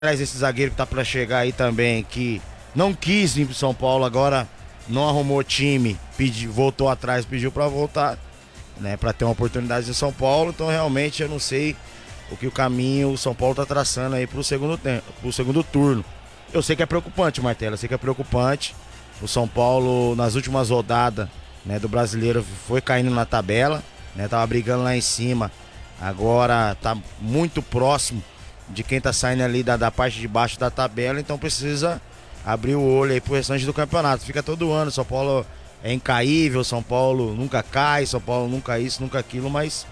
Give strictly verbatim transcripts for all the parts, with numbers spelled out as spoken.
Traz esse zagueiro que tá para chegar aí também, que não quis vir pro São Paulo, agora não arrumou time, pediu, voltou atrás, pediu para voltar, né, para ter uma oportunidade em São Paulo. Então realmente eu não sei o que o caminho o São Paulo tá traçando aí pro segundo tempo, pro segundo turno. Eu sei que é preocupante, Martelo, eu sei que é preocupante. O São Paulo nas últimas rodadas, né, do Brasileiro foi caindo na tabela, né, tava brigando lá em cima. Agora tá muito próximo de quem tá saindo ali da, da parte de baixo da tabela, então precisa abrir o olho aí pro restante do campeonato. Fica todo ano, São Paulo é incaível, São Paulo nunca cai, São Paulo nunca isso, nunca aquilo, mas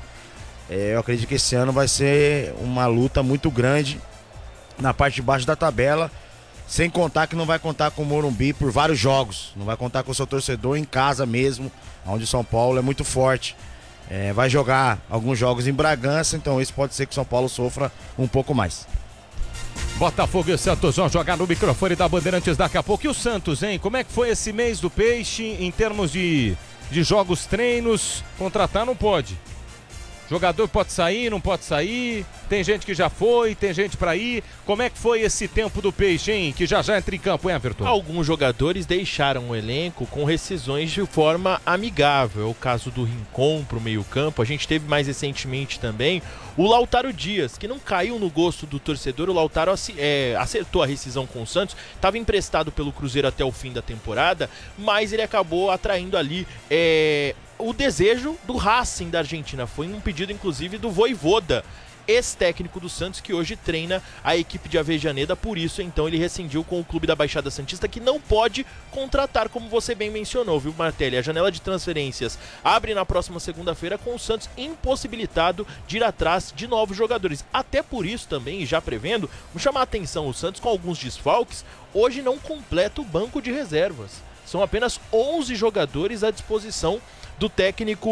é, eu acredito que esse ano vai ser uma luta muito grande na parte de baixo da tabela, sem contar que não vai contar com o Morumbi por vários jogos, não vai contar com o seu torcedor em casa mesmo, onde o São Paulo é muito forte. É, vai jogar alguns jogos em Bragança, então isso pode ser que o São Paulo sofra um pouco mais. Botafogo e Santos vão jogar no microfone da Bandeirantes daqui a pouco. E o Santos, hein? Como é que foi esse mês do Peixe em termos de, de jogos, treinos? Contratar não pode. Jogador pode sair, não pode sair. Tem gente que já foi, tem gente pra ir. Como é que foi esse tempo do Peixe, hein? Que já já entra em campo, hein, Everton? Alguns jogadores deixaram o elenco com rescisões de forma amigável. É o caso do Rincon pro meio campo. A gente teve mais recentemente também o Lautaro Dias, que não caiu no gosto do torcedor. O Lautaro é, acertou a rescisão com o Santos. Estava emprestado pelo Cruzeiro até o fim da temporada, mas ele acabou atraindo ali... É, o desejo do Racing da Argentina. Foi um pedido, inclusive, do Vojvoda, ex-técnico do Santos, que hoje treina a equipe de Avejaneda. Por isso, então, ele rescindiu com o clube da Baixada Santista, que não pode contratar, como você bem mencionou, viu, Martelli? A janela de transferências abre na próxima segunda-feira, com o Santos impossibilitado de ir atrás de novos jogadores. Até por isso também, já prevendo, vou chamar a atenção, o Santos, com alguns desfalques, hoje não completa o banco de reservas. São apenas onze jogadores à disposição do técnico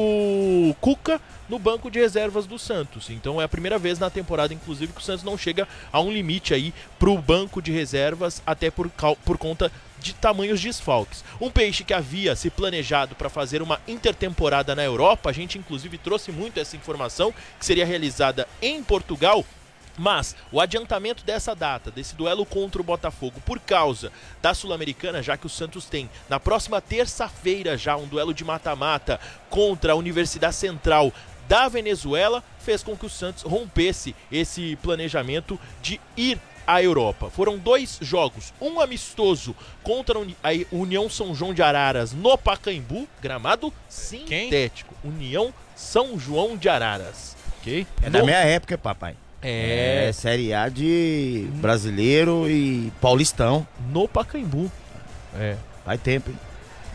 Cuca no banco de reservas do Santos. Então é a primeira vez na temporada, inclusive, que o Santos não chega a um limite aí pro banco de reservas, até por, por conta de tamanhos desfalques. Um Peixe que havia se planejado para fazer uma intertemporada na Europa, a gente inclusive trouxe muito essa informação, que seria realizada em Portugal. Mas o adiantamento dessa data, desse duelo contra o Botafogo, por causa da Sul-Americana, já que o Santos tem na próxima terça-feira já um duelo de mata-mata contra a Universidade Central da Venezuela, fez com que o Santos rompesse esse planejamento de ir à Europa. Foram dois jogos, um amistoso contra a União São João de Araras no Pacaembu, gramado sintético. Quem? União São João de Araras. Okay. É no... da minha época, papai. É... é Série A de brasileiro e paulistão. No Pacaembu. É. Faz tempo, hein?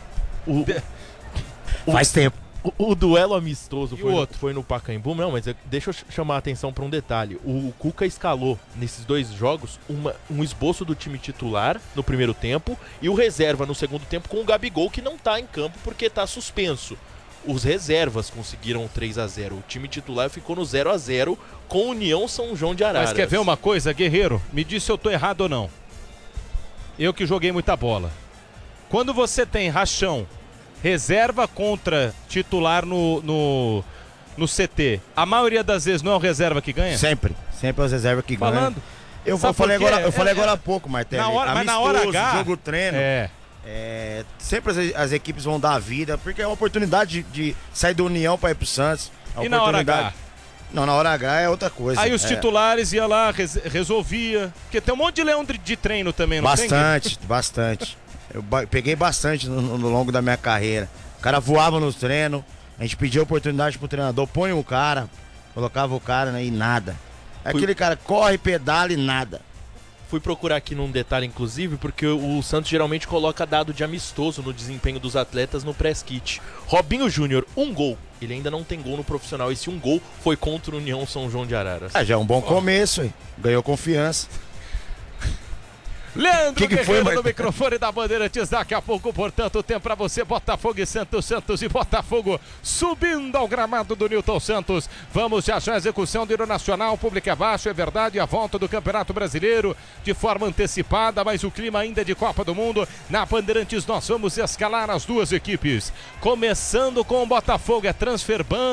O... Faz tempo. O, o duelo amistoso foi no, foi no Pacaembu. Não, mas deixa eu chamar a atenção para um detalhe. O Cuca escalou nesses dois jogos uma, um esboço do time titular no primeiro tempo e o reserva no segundo tempo com o Gabigol, que não tá em campo porque tá suspenso. Os reservas conseguiram o três a zero. O time titular ficou no zero a zero com União São João de Araras. Mas quer ver uma coisa, Guerreiro? Me diz se eu tô errado ou não. Eu que joguei muita bola. Quando você tem rachão, reserva contra titular no, no, no C T, a maioria das vezes não é o reserva que ganha? Sempre. Sempre é os reservas que ganham. Falando. Eu, eu falei agora, eu falei é, agora há pouco, Martelo. Mas na hora H... jogo treino. É. É, sempre as, as equipes vão dar a vida, porque é uma oportunidade de, de sair do União para ir pro Santos. E na hora H? Não, na hora H é outra coisa. Aí os é. titulares iam lá, res, resolvia. Porque tem um monte de leão de, de treino também, não bastante, tem? Bastante, Eu ba peguei bastante no, no longo da minha carreira. O cara voava nos treinos, a gente pedia oportunidade pro treinador, põe o cara, colocava o cara, né, e nada. Aquele Fui... cara corre, pedala e nada. Fui procurar aqui num detalhe, inclusive, porque o Santos geralmente coloca dado de amistoso no desempenho dos atletas no press kit. Robinho Júnior, um gol. Ele ainda não tem gol no profissional. Esse um gol foi contra o União São João de Araras. Ah, já é um bom começo, hein? Ganhou confiança. Leandro que que Guerreiro foi, no microfone da Bandeirantes, daqui a pouco, portanto, tem pra você Botafogo e Santos, Santos e Botafogo subindo ao gramado do Newton Santos. Vamos já já a execução do hino nacional, público abaixo, é verdade, a volta do Campeonato Brasileiro de forma antecipada, mas o clima ainda é de Copa do Mundo. Na Bandeirantes nós vamos escalar as duas equipes, começando com o Botafogo, é transfer ban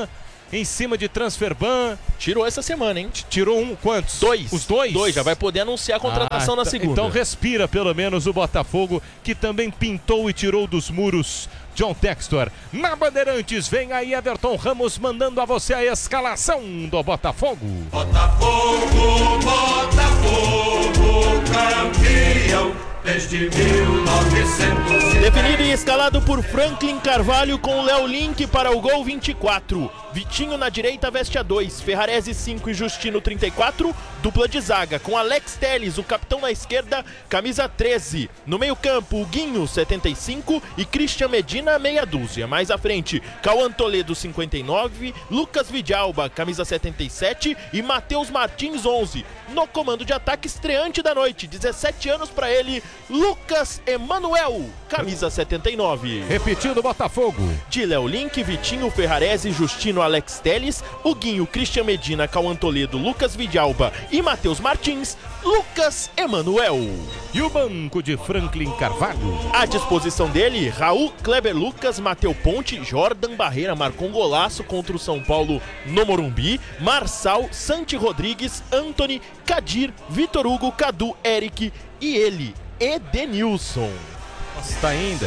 em cima de Transferban. Tirou essa semana, hein? Tirou um, quantos? Dois. Os dois? Dois, já vai poder anunciar a contratação ah, na segunda. Então respira pelo menos o Botafogo, que também pintou e tirou dos muros John Textor. Na Bandeirantes, vem aí Everton Ramos mandando a você a escalação do Botafogo. Botafogo, Botafogo, campeão desde mil novecentos. Definido e escalado por Franklin Carvalho com Léo Link para o gol vinte e quatro. Vitinho na direita veste a dois, Ferrarese cinco e Justino trinta e quatro. Dupla de zaga com Alex Telles, o capitão na esquerda, camisa treze. No meio campo, o Guinho setenta e cinco e Christian Medina meia dúzia. Mais à frente, Cauã Toledo cinquenta e nove, Lucas Vidalba, camisa setenta e sete e Matheus Martins onze. No comando de ataque estreante da noite, dezessete anos para ele, Lucas Emanuel, camisa setenta e nove. Repetindo o Botafogo. De Léo Link, Vitinho, Ferrarese, Justino, Alex Telles, o Guinho, Christian Medina, Cauã Toledo, Lucas Vidalba e Matheus Martins, Lucas Emanuel. E o banco de Franklin Carvalho. À disposição dele, Raul, Kleber Lucas, Mateu Ponte, Jordan Barreira marcou um golaço contra o São Paulo no Morumbi, Marçal, Santi Rodrigues, Antony, Kadir, Vitor Hugo, Cadu, Eric e ele, Edenilson. Nossa, tá ainda.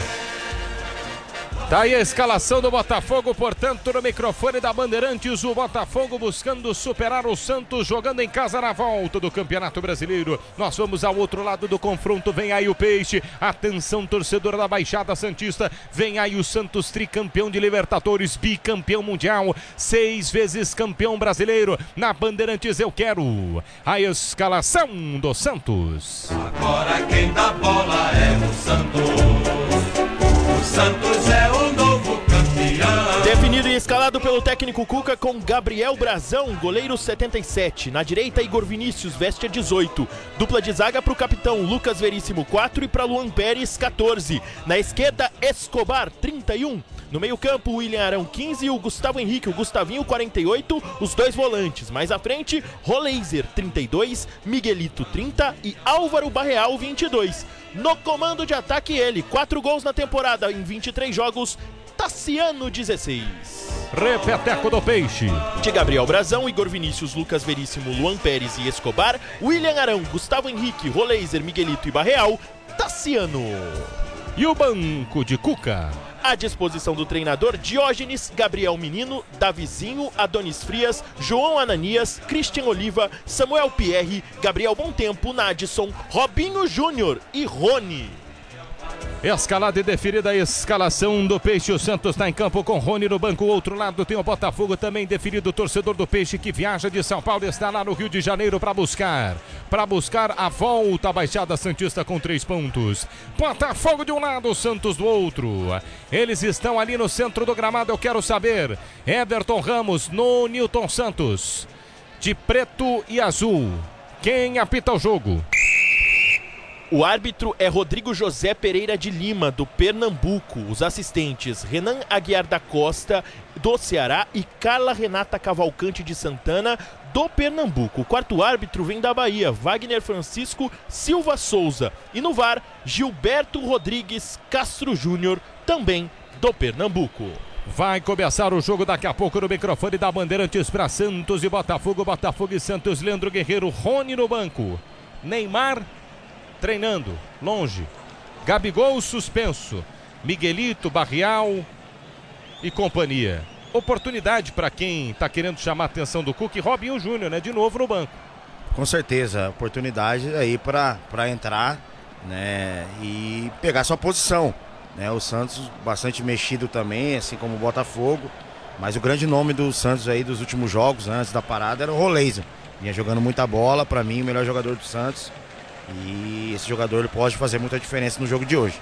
Tá aí a escalação do Botafogo, portanto, no microfone da Bandeirantes, o Botafogo buscando superar o Santos, jogando em casa na volta do Campeonato Brasileiro. Nós vamos ao outro lado do confronto, vem aí o Peixe, atenção torcedor da Baixada Santista, vem aí o Santos, tricampeão de Libertadores, bicampeão mundial, seis vezes campeão brasileiro. Na Bandeirantes eu quero a escalação do Santos. Agora quem dá bola é o Santos. O Santos é o novo campeão. Definido e escalado pelo técnico Cuca com Gabriel Brazão, goleiro setenta e sete. Na direita, Igor Vinícius, veste a dezoito. Dupla de zaga para o capitão Lucas Veríssimo, quatro e para Luan Pérez, quatorze. Na esquerda, Escobar, trinta e um. No meio campo, William Arão, quinze, o Gustavo Henrique, o Gustavinho, quarenta e oito, os dois volantes. Mais à frente, Roleiser, trinta e dois, Miguelito, trinta e Álvaro Barreal, vinte e dois. No comando de ataque ele, quatro gols na temporada em vinte e três jogos, Tassiano, dezesseis. Repeteco do Peixe. De Gabriel Brazão, Igor Vinícius, Lucas Veríssimo, Luan Pérez e Escobar, William Arão, Gustavo Henrique, Roleiser, Miguelito e Barreal, Tassiano. E o banco de Cuca. À disposição do treinador, Diógenes, Gabriel Menino, Davizinho, Adonis Frias, João Ananias, Christian Oliva, Samuel Pierre, Gabriel Bontempo, Nadson, Robinho Júnior e Rony. Escalada e definida a escalação do Peixe. O Santos está em campo com Rony no banco. O outro lado tem o Botafogo também definido. O torcedor do Peixe que viaja de São Paulo está lá no Rio de Janeiro para buscar. Para buscar a volta à Baixada Santista com três pontos. Botafogo de um lado, Santos do outro. Eles estão ali no centro do gramado. Eu quero saber. Everton Ramos no Newton Santos. De preto e azul. Quem apita o jogo? O árbitro é Rodrigo José Pereira de Lima, do Pernambuco. Os assistentes, Renan Aguiar da Costa, do Ceará, e Carla Renata Cavalcante de Santana, do Pernambuco. O quarto árbitro vem da Bahia, Wagner Francisco Silva Souza. E no V A R, Gilberto Rodrigues Castro Júnior, também do Pernambuco. Vai começar o jogo daqui a pouco no microfone da Bandeirantes para Santos e Botafogo. Botafogo e Santos, Leandro Guerreiro, Rony no banco. Neymar treinando, longe. Gabigol suspenso. Miguelito, Barreal e companhia. Oportunidade para quem está querendo chamar a atenção do Cuca, e Robinho Júnior, né? De novo no banco. Com certeza, oportunidade aí para entrar, né? E pegar sua posição, né? O Santos bastante mexido também, assim como o Botafogo. Mas o grande nome do Santos aí dos últimos jogos, né, antes da parada, era o Roleiser. Vinha jogando muita bola, para mim o melhor jogador do Santos. E esse jogador ele pode fazer muita diferença no jogo de hoje.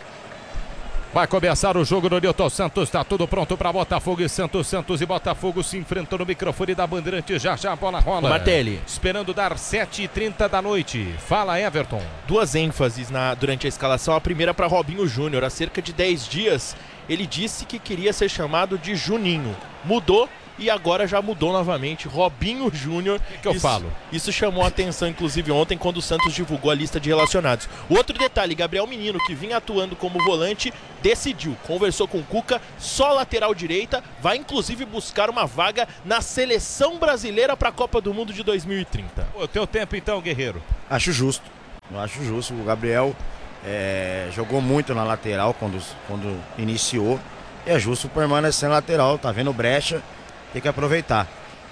Vai começar o jogo no Newton Santos, está tudo pronto para Botafogo e Santos. Santos e Botafogo se enfrentam no microfone da Bandeirantes. Já já a bola rola. Martelli. Esperando dar sete e trinta da noite. Fala, Everton. Duas ênfases na, durante a escalação. A primeira para Robinho Júnior. Há cerca de dez dias ele disse que queria ser chamado de Juninho. Mudou e agora já mudou novamente, Robinho Júnior. O que, que eu isso, falo? Isso chamou a atenção, inclusive, ontem, quando o Santos divulgou a lista de relacionados. O outro detalhe, Gabriel Menino, que vinha atuando como volante, decidiu, conversou com o Cuca, só lateral direita, vai inclusive buscar uma vaga na seleção brasileira para a Copa do Mundo de dois mil e trinta. O teu tempo então, Guerreiro? Acho justo, eu acho justo. O Gabriel é, jogou muito na lateral quando, quando iniciou. E é justo permanecer na lateral, tá vendo brecha, tem que aproveitar.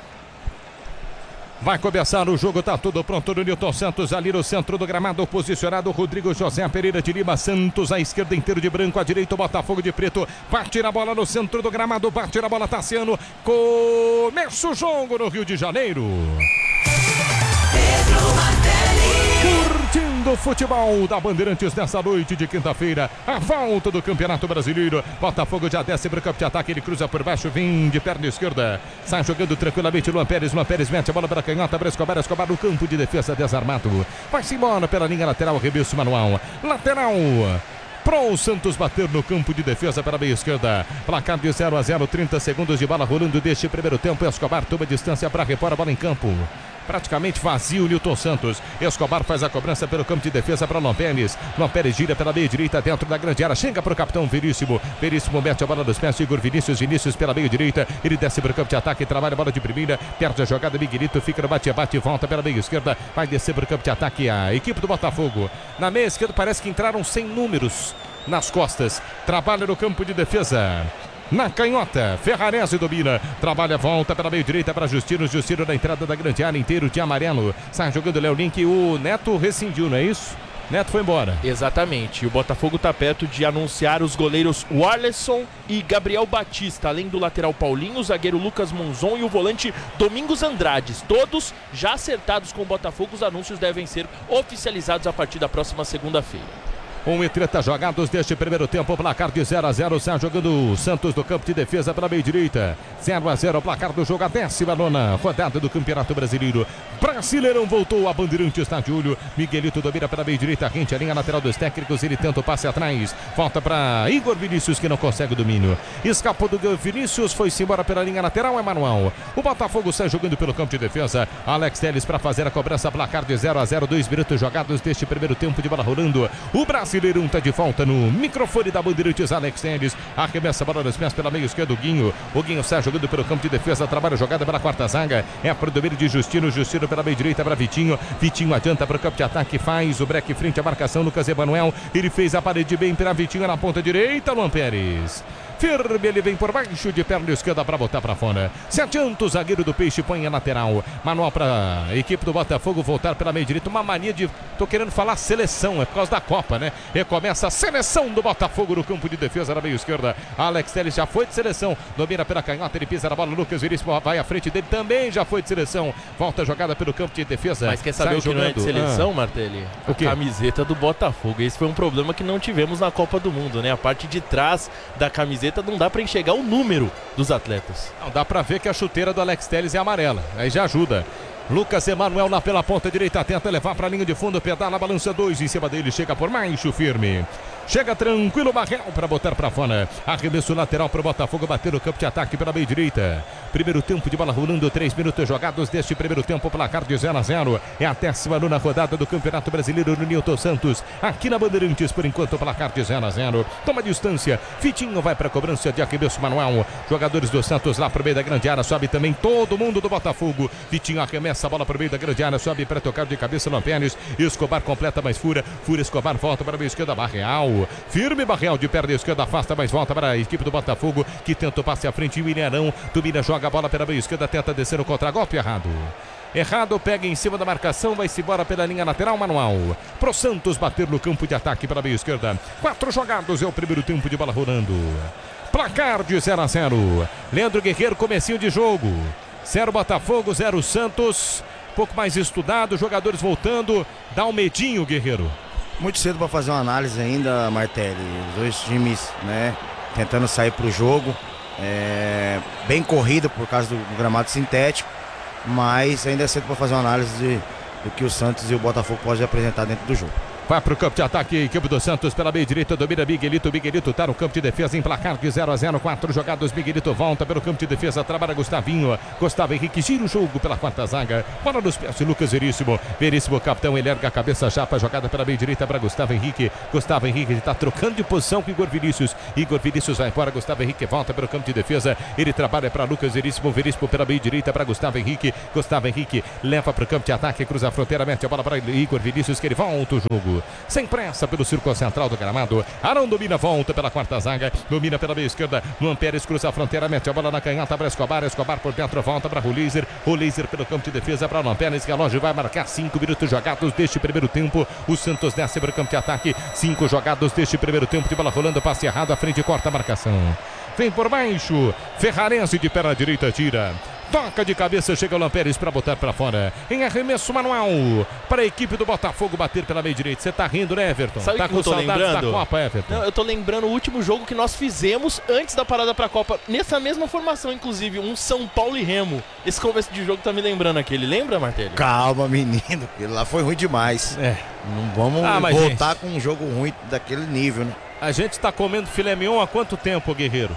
Vai começar o jogo, tá tudo pronto no Newton Santos, ali no centro do gramado, posicionado Rodrigo José Pereira de Lima Santos, à esquerda inteiro de branco, à direita o Botafogo de preto, bate na bola no centro do gramado, bate na bola Tassiano, começa o jogo no Rio de Janeiro. Curtindo o futebol da Bandeirantes nessa noite de quinta-feira, a volta do Campeonato Brasileiro. Botafogo já desce para o campo de ataque, ele cruza por baixo, vem de perna esquerda, sai jogando tranquilamente Luan Pérez, Luan Pérez mete a bola para a canhota, para Escobar, Escobar no campo de defesa desarmado, vai-se embora pela linha lateral, arremesso manual, lateral pro Santos bater no campo de defesa pela meia esquerda. Placar de zero a zero, trinta segundos de bola rolando deste primeiro tempo. Escobar toma distância para repor a bola em campo. Praticamente vazio o Newton Santos. Escobar faz a cobrança pelo campo de defesa para Luan Pérez. Luan Pérez gira pela meia direita dentro da grande área. Chega para o capitão Veríssimo. Veríssimo mete a bola nos pés. Igor Vinícius. Vinícius pela meia direita. Ele desce para o campo de ataque. Trabalha a bola de primeira. Perde a jogada. Miguelito fica no bate-bate. Volta pela meia esquerda. Vai descer para o campo de ataque a equipe do Botafogo. Na meia esquerda parece que entraram sem números nas costas. Trabalha no campo de defesa. Na canhota, Ferrarese domina, trabalha, volta pela meio direita para Justino, Justino na entrada da grande área, inteiro de amarelo, sai jogando Léo Link, o Neto rescindiu, não é isso? Neto foi embora. Exatamente, o Botafogo está perto de anunciar os goleiros Warleson e Gabriel Batista, além do lateral Paulinho, o zagueiro Lucas Monzon e o volante Domingos Andrades, todos já acertados com o Botafogo. Os anúncios devem ser oficializados a partir da próxima segunda-feira. um e trinta jogados deste primeiro tempo, placar de zero a zero, sai jogando o Santos do campo de defesa pela meia direita, zero a zero, placar do jogo, a décima nona rodada do Campeonato Brasileiro. Brasileirão voltou, a Bandeirantes está de olho, Miguelito domina pela meia direita, rente a linha lateral dos técnicos, ele tenta o passe atrás, volta para Igor Vinícius que não consegue o domínio, escapou do Vinícius, foi-se embora pela linha lateral, é manual. O Botafogo sai jogando pelo campo de defesa, Alex Telles para fazer a cobrança, placar de zero a zero, dois minutos jogados deste primeiro tempo de bola rolando. O Brasil Brasileirão está de volta no microfone da Bandeirantes, Alex Telles, arremessa a bola nos pés pela meia esquerda, o Guinho, o Guinho sai jogando pelo campo de defesa, trabalha a jogada pela quarta zaga, é para o domínio de Justino, Justino pela meia direita para Vitinho, Vitinho adianta para o campo de ataque, faz o break frente à marcação, Lucas Emanuel, ele fez a parede bem para Vitinho na ponta direita, Luan Pérez. Firme, ele vem por baixo de perna esquerda para botar para fora. Se adianta o zagueiro do Peixe, põe a lateral. Manual para a equipe do Botafogo voltar pela meia direita. Uma mania de, tô querendo falar seleção, é por causa da Copa, né? Recomeça a seleção do Botafogo no campo de defesa na meia esquerda. Alex Telles já foi de seleção, domina pela canhota, ele pisa na bola. Lucas Veríssimo vai à frente dele, também já foi de seleção. Volta a jogada pelo campo de defesa. Mas quer saber o que jogando. Não é de seleção, ah. Martelli? O quê? A camiseta do Botafogo. Esse foi um problema que não tivemos na Copa do Mundo, né? A parte de trás da camiseta não dá para enxergar o número dos atletas. Não dá para ver que a chuteira do Alex Telles é amarela, aí já ajuda. Lucas Emanuel lá pela ponta direita, tenta levar para a linha de fundo, pedala, balança dois em cima dele, chega por baixo, firme. Chega tranquilo, Barrel para botar para fora. Arremesso lateral para o Botafogo bater no campo de ataque pela meia direita. Primeiro tempo de bola rolando, três minutos jogados deste primeiro tempo, placar de zero a zero. É a décima nona rodada do Campeonato Brasileiro no Newton Santos. Aqui na Bandeirantes, por enquanto, placar de zero a zero. Toma distância. Vitinho vai para a cobrança de arremesso manual. Jogadores do Santos lá para o meio da grande área. Sobe também todo mundo do Botafogo. Vitinho arremessa a bola para o meio da grande área. Sobe para tocar de cabeça no Pérez. Escobar completa, mais fura. Fura, Escobar volta para a meia esquerda. Barreal. Firme, Barreal de perna esquerda, afasta, mas volta para a equipe do Botafogo, que tenta o passe à frente. O Ilharão domina, joga a bola pela meia esquerda, tenta descer o contra-golpe, errado. Errado, pega em cima da marcação, vai-se embora pela linha lateral, manual. Pro Santos bater no campo de ataque pela meia esquerda. Quatro jogados, é o primeiro tempo de bola rolando. Placar de zero a zero. Leandro Guerreiro, comecinho de jogo. zero Botafogo, zero Santos. Um pouco mais estudado, jogadores voltando. Dá um medinho, Guerreiro. Muito cedo para fazer uma análise ainda, Martelli. Os dois times, né, tentando sair para o jogo. É, bem corrido por causa do gramado sintético, mas ainda é cedo para fazer uma análise de, do que o Santos e o Botafogo podem apresentar dentro do jogo. Vai pro campo de ataque, equipe do Santos pela meia direita, domina Miguelito, Miguelito tá no campo de defesa em placar de zero a zero, quatro jogados, Miguelito volta pelo campo de defesa, trabalha Gustavinho, Gustavo Henrique gira o jogo pela quarta zaga, bola nos pés de Lucas Veríssimo, Veríssimo capitão, ele erga a cabeça já para jogada pela meia direita para Gustavo Henrique, Gustavo Henrique está trocando de posição com Igor Vinícius, Igor Vinícius vai embora, Gustavo Henrique volta pelo campo de defesa, ele trabalha para Lucas Veríssimo, Veríssimo pela meia direita para Gustavo Henrique, Gustavo Henrique leva para o campo de ataque, cruza a fronteira, mete a bola para Igor Vinícius que ele volta o jogo. Sem pressa pelo círculo central do gramado. Arão domina, volta pela quarta zaga. Domina pela meia esquerda. Luan Pérez cruza a fronteira, mete a bola na canhota para Escobar. Escobar por dentro, volta para Roleiser. Roleiser pelo campo de defesa para Luan Pérez. Relógio vai marcar cinco minutos jogados deste primeiro tempo. O Santos desce para o campo de ataque. cinco jogados deste primeiro tempo. De bola rolando, passe errado. A frente corta a marcação. Vem por baixo. Ferrarense de perna direita tira. Toca de cabeça, chega o Lampérez para botar para fora. Em arremesso manual para a equipe do Botafogo bater pela meia direita. Você tá rindo, né, Everton? Sabe tá que com eu tô saudades lembrando? da Copa, Everton? Não, eu tô lembrando o último jogo que nós fizemos antes da parada pra Copa. Nessa mesma formação, inclusive, um São Paulo e Remo. Esse começo de jogo tá me lembrando aquele. Lembra, Martelli? Calma, menino. Ele lá foi ruim demais. É. Não vamos Ah, mas, voltar gente, com um jogo ruim daquele nível, né? A gente tá comendo filé mignon há quanto tempo, Guerreiro?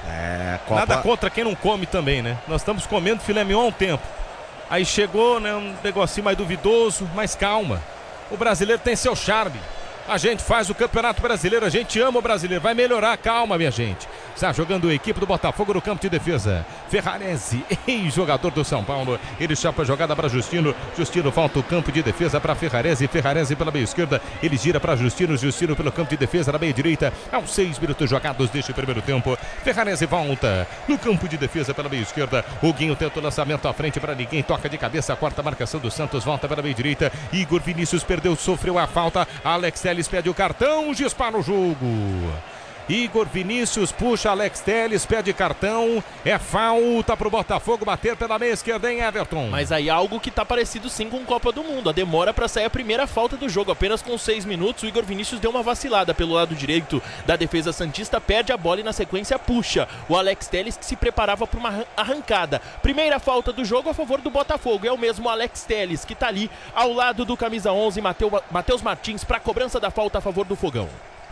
É, Copa... Nada contra quem não come também, né? Nós estamos comendo filé mignon há um tempo. Aí chegou, né, um negocinho mais duvidoso, mas calma. O brasileiro tem seu charme. A gente faz o Campeonato Brasileiro, a gente ama o brasileiro, vai melhorar, calma, minha gente. Está jogando a equipe do Botafogo no campo de defesa. Ferrarese, ex-jogador do São Paulo. Ele chapa a jogada para Justino. Justino falta o campo de defesa para Ferrarese. Ferrarese pela meia esquerda. Ele gira para Justino. Justino pelo campo de defesa na meia direita. Aos seis minutos jogados deste primeiro tempo. Ferrarese volta no campo de defesa pela meia esquerda. O Guinho tenta o lançamento à frente para ninguém. Toca de cabeça. A quarta marcação do Santos. Volta pela meia direita. Igor Vinícius perdeu, sofreu a falta. Alex Telles pede o cartão. Dispara o jogo. Igor Vinícius puxa Alex Telles, pede cartão, é falta pro Botafogo bater pela meia esquerda em Everton. Mas aí algo que tá parecido sim com Copa do Mundo, a demora para sair a primeira falta do jogo, apenas com seis minutos o Igor Vinícius deu uma vacilada pelo lado direito da defesa santista, perde a bola e na sequência puxa o Alex Telles que se preparava para uma arrancada. Primeira falta do jogo a favor do Botafogo, é o mesmo Alex Telles que tá ali ao lado do camisa onze, Matheus Martins, para cobrança da falta a favor do Fogão.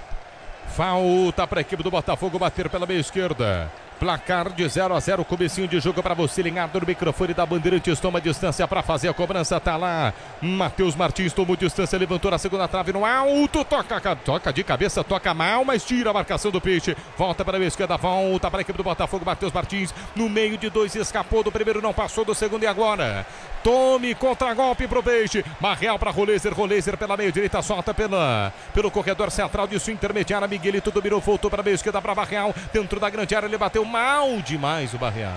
Falta para a equipe do Botafogo bater pela meia esquerda. Placar de zero a zero, comecinho de jogo para você ligado no microfone da Bandeirantes, toma distância para fazer a cobrança, tá lá. Matheus Martins tomou distância, levantou na segunda trave no alto, toca, toca de cabeça, toca mal, mas tira a marcação do Peixe. Volta para a esquerda, volta para a equipe do Botafogo, Matheus Martins no meio de dois, escapou do primeiro, não passou do segundo e agora. Tome contra-golpe pro Peixe, Marreal para Roleiser, Roleiser pela meia direita, solta pela, pelo corredor central de sua intermediária, Miguelito dominou, voltou para a meia esquerda para Marreal, dentro da grande área, ele bateu mal demais o Barreal,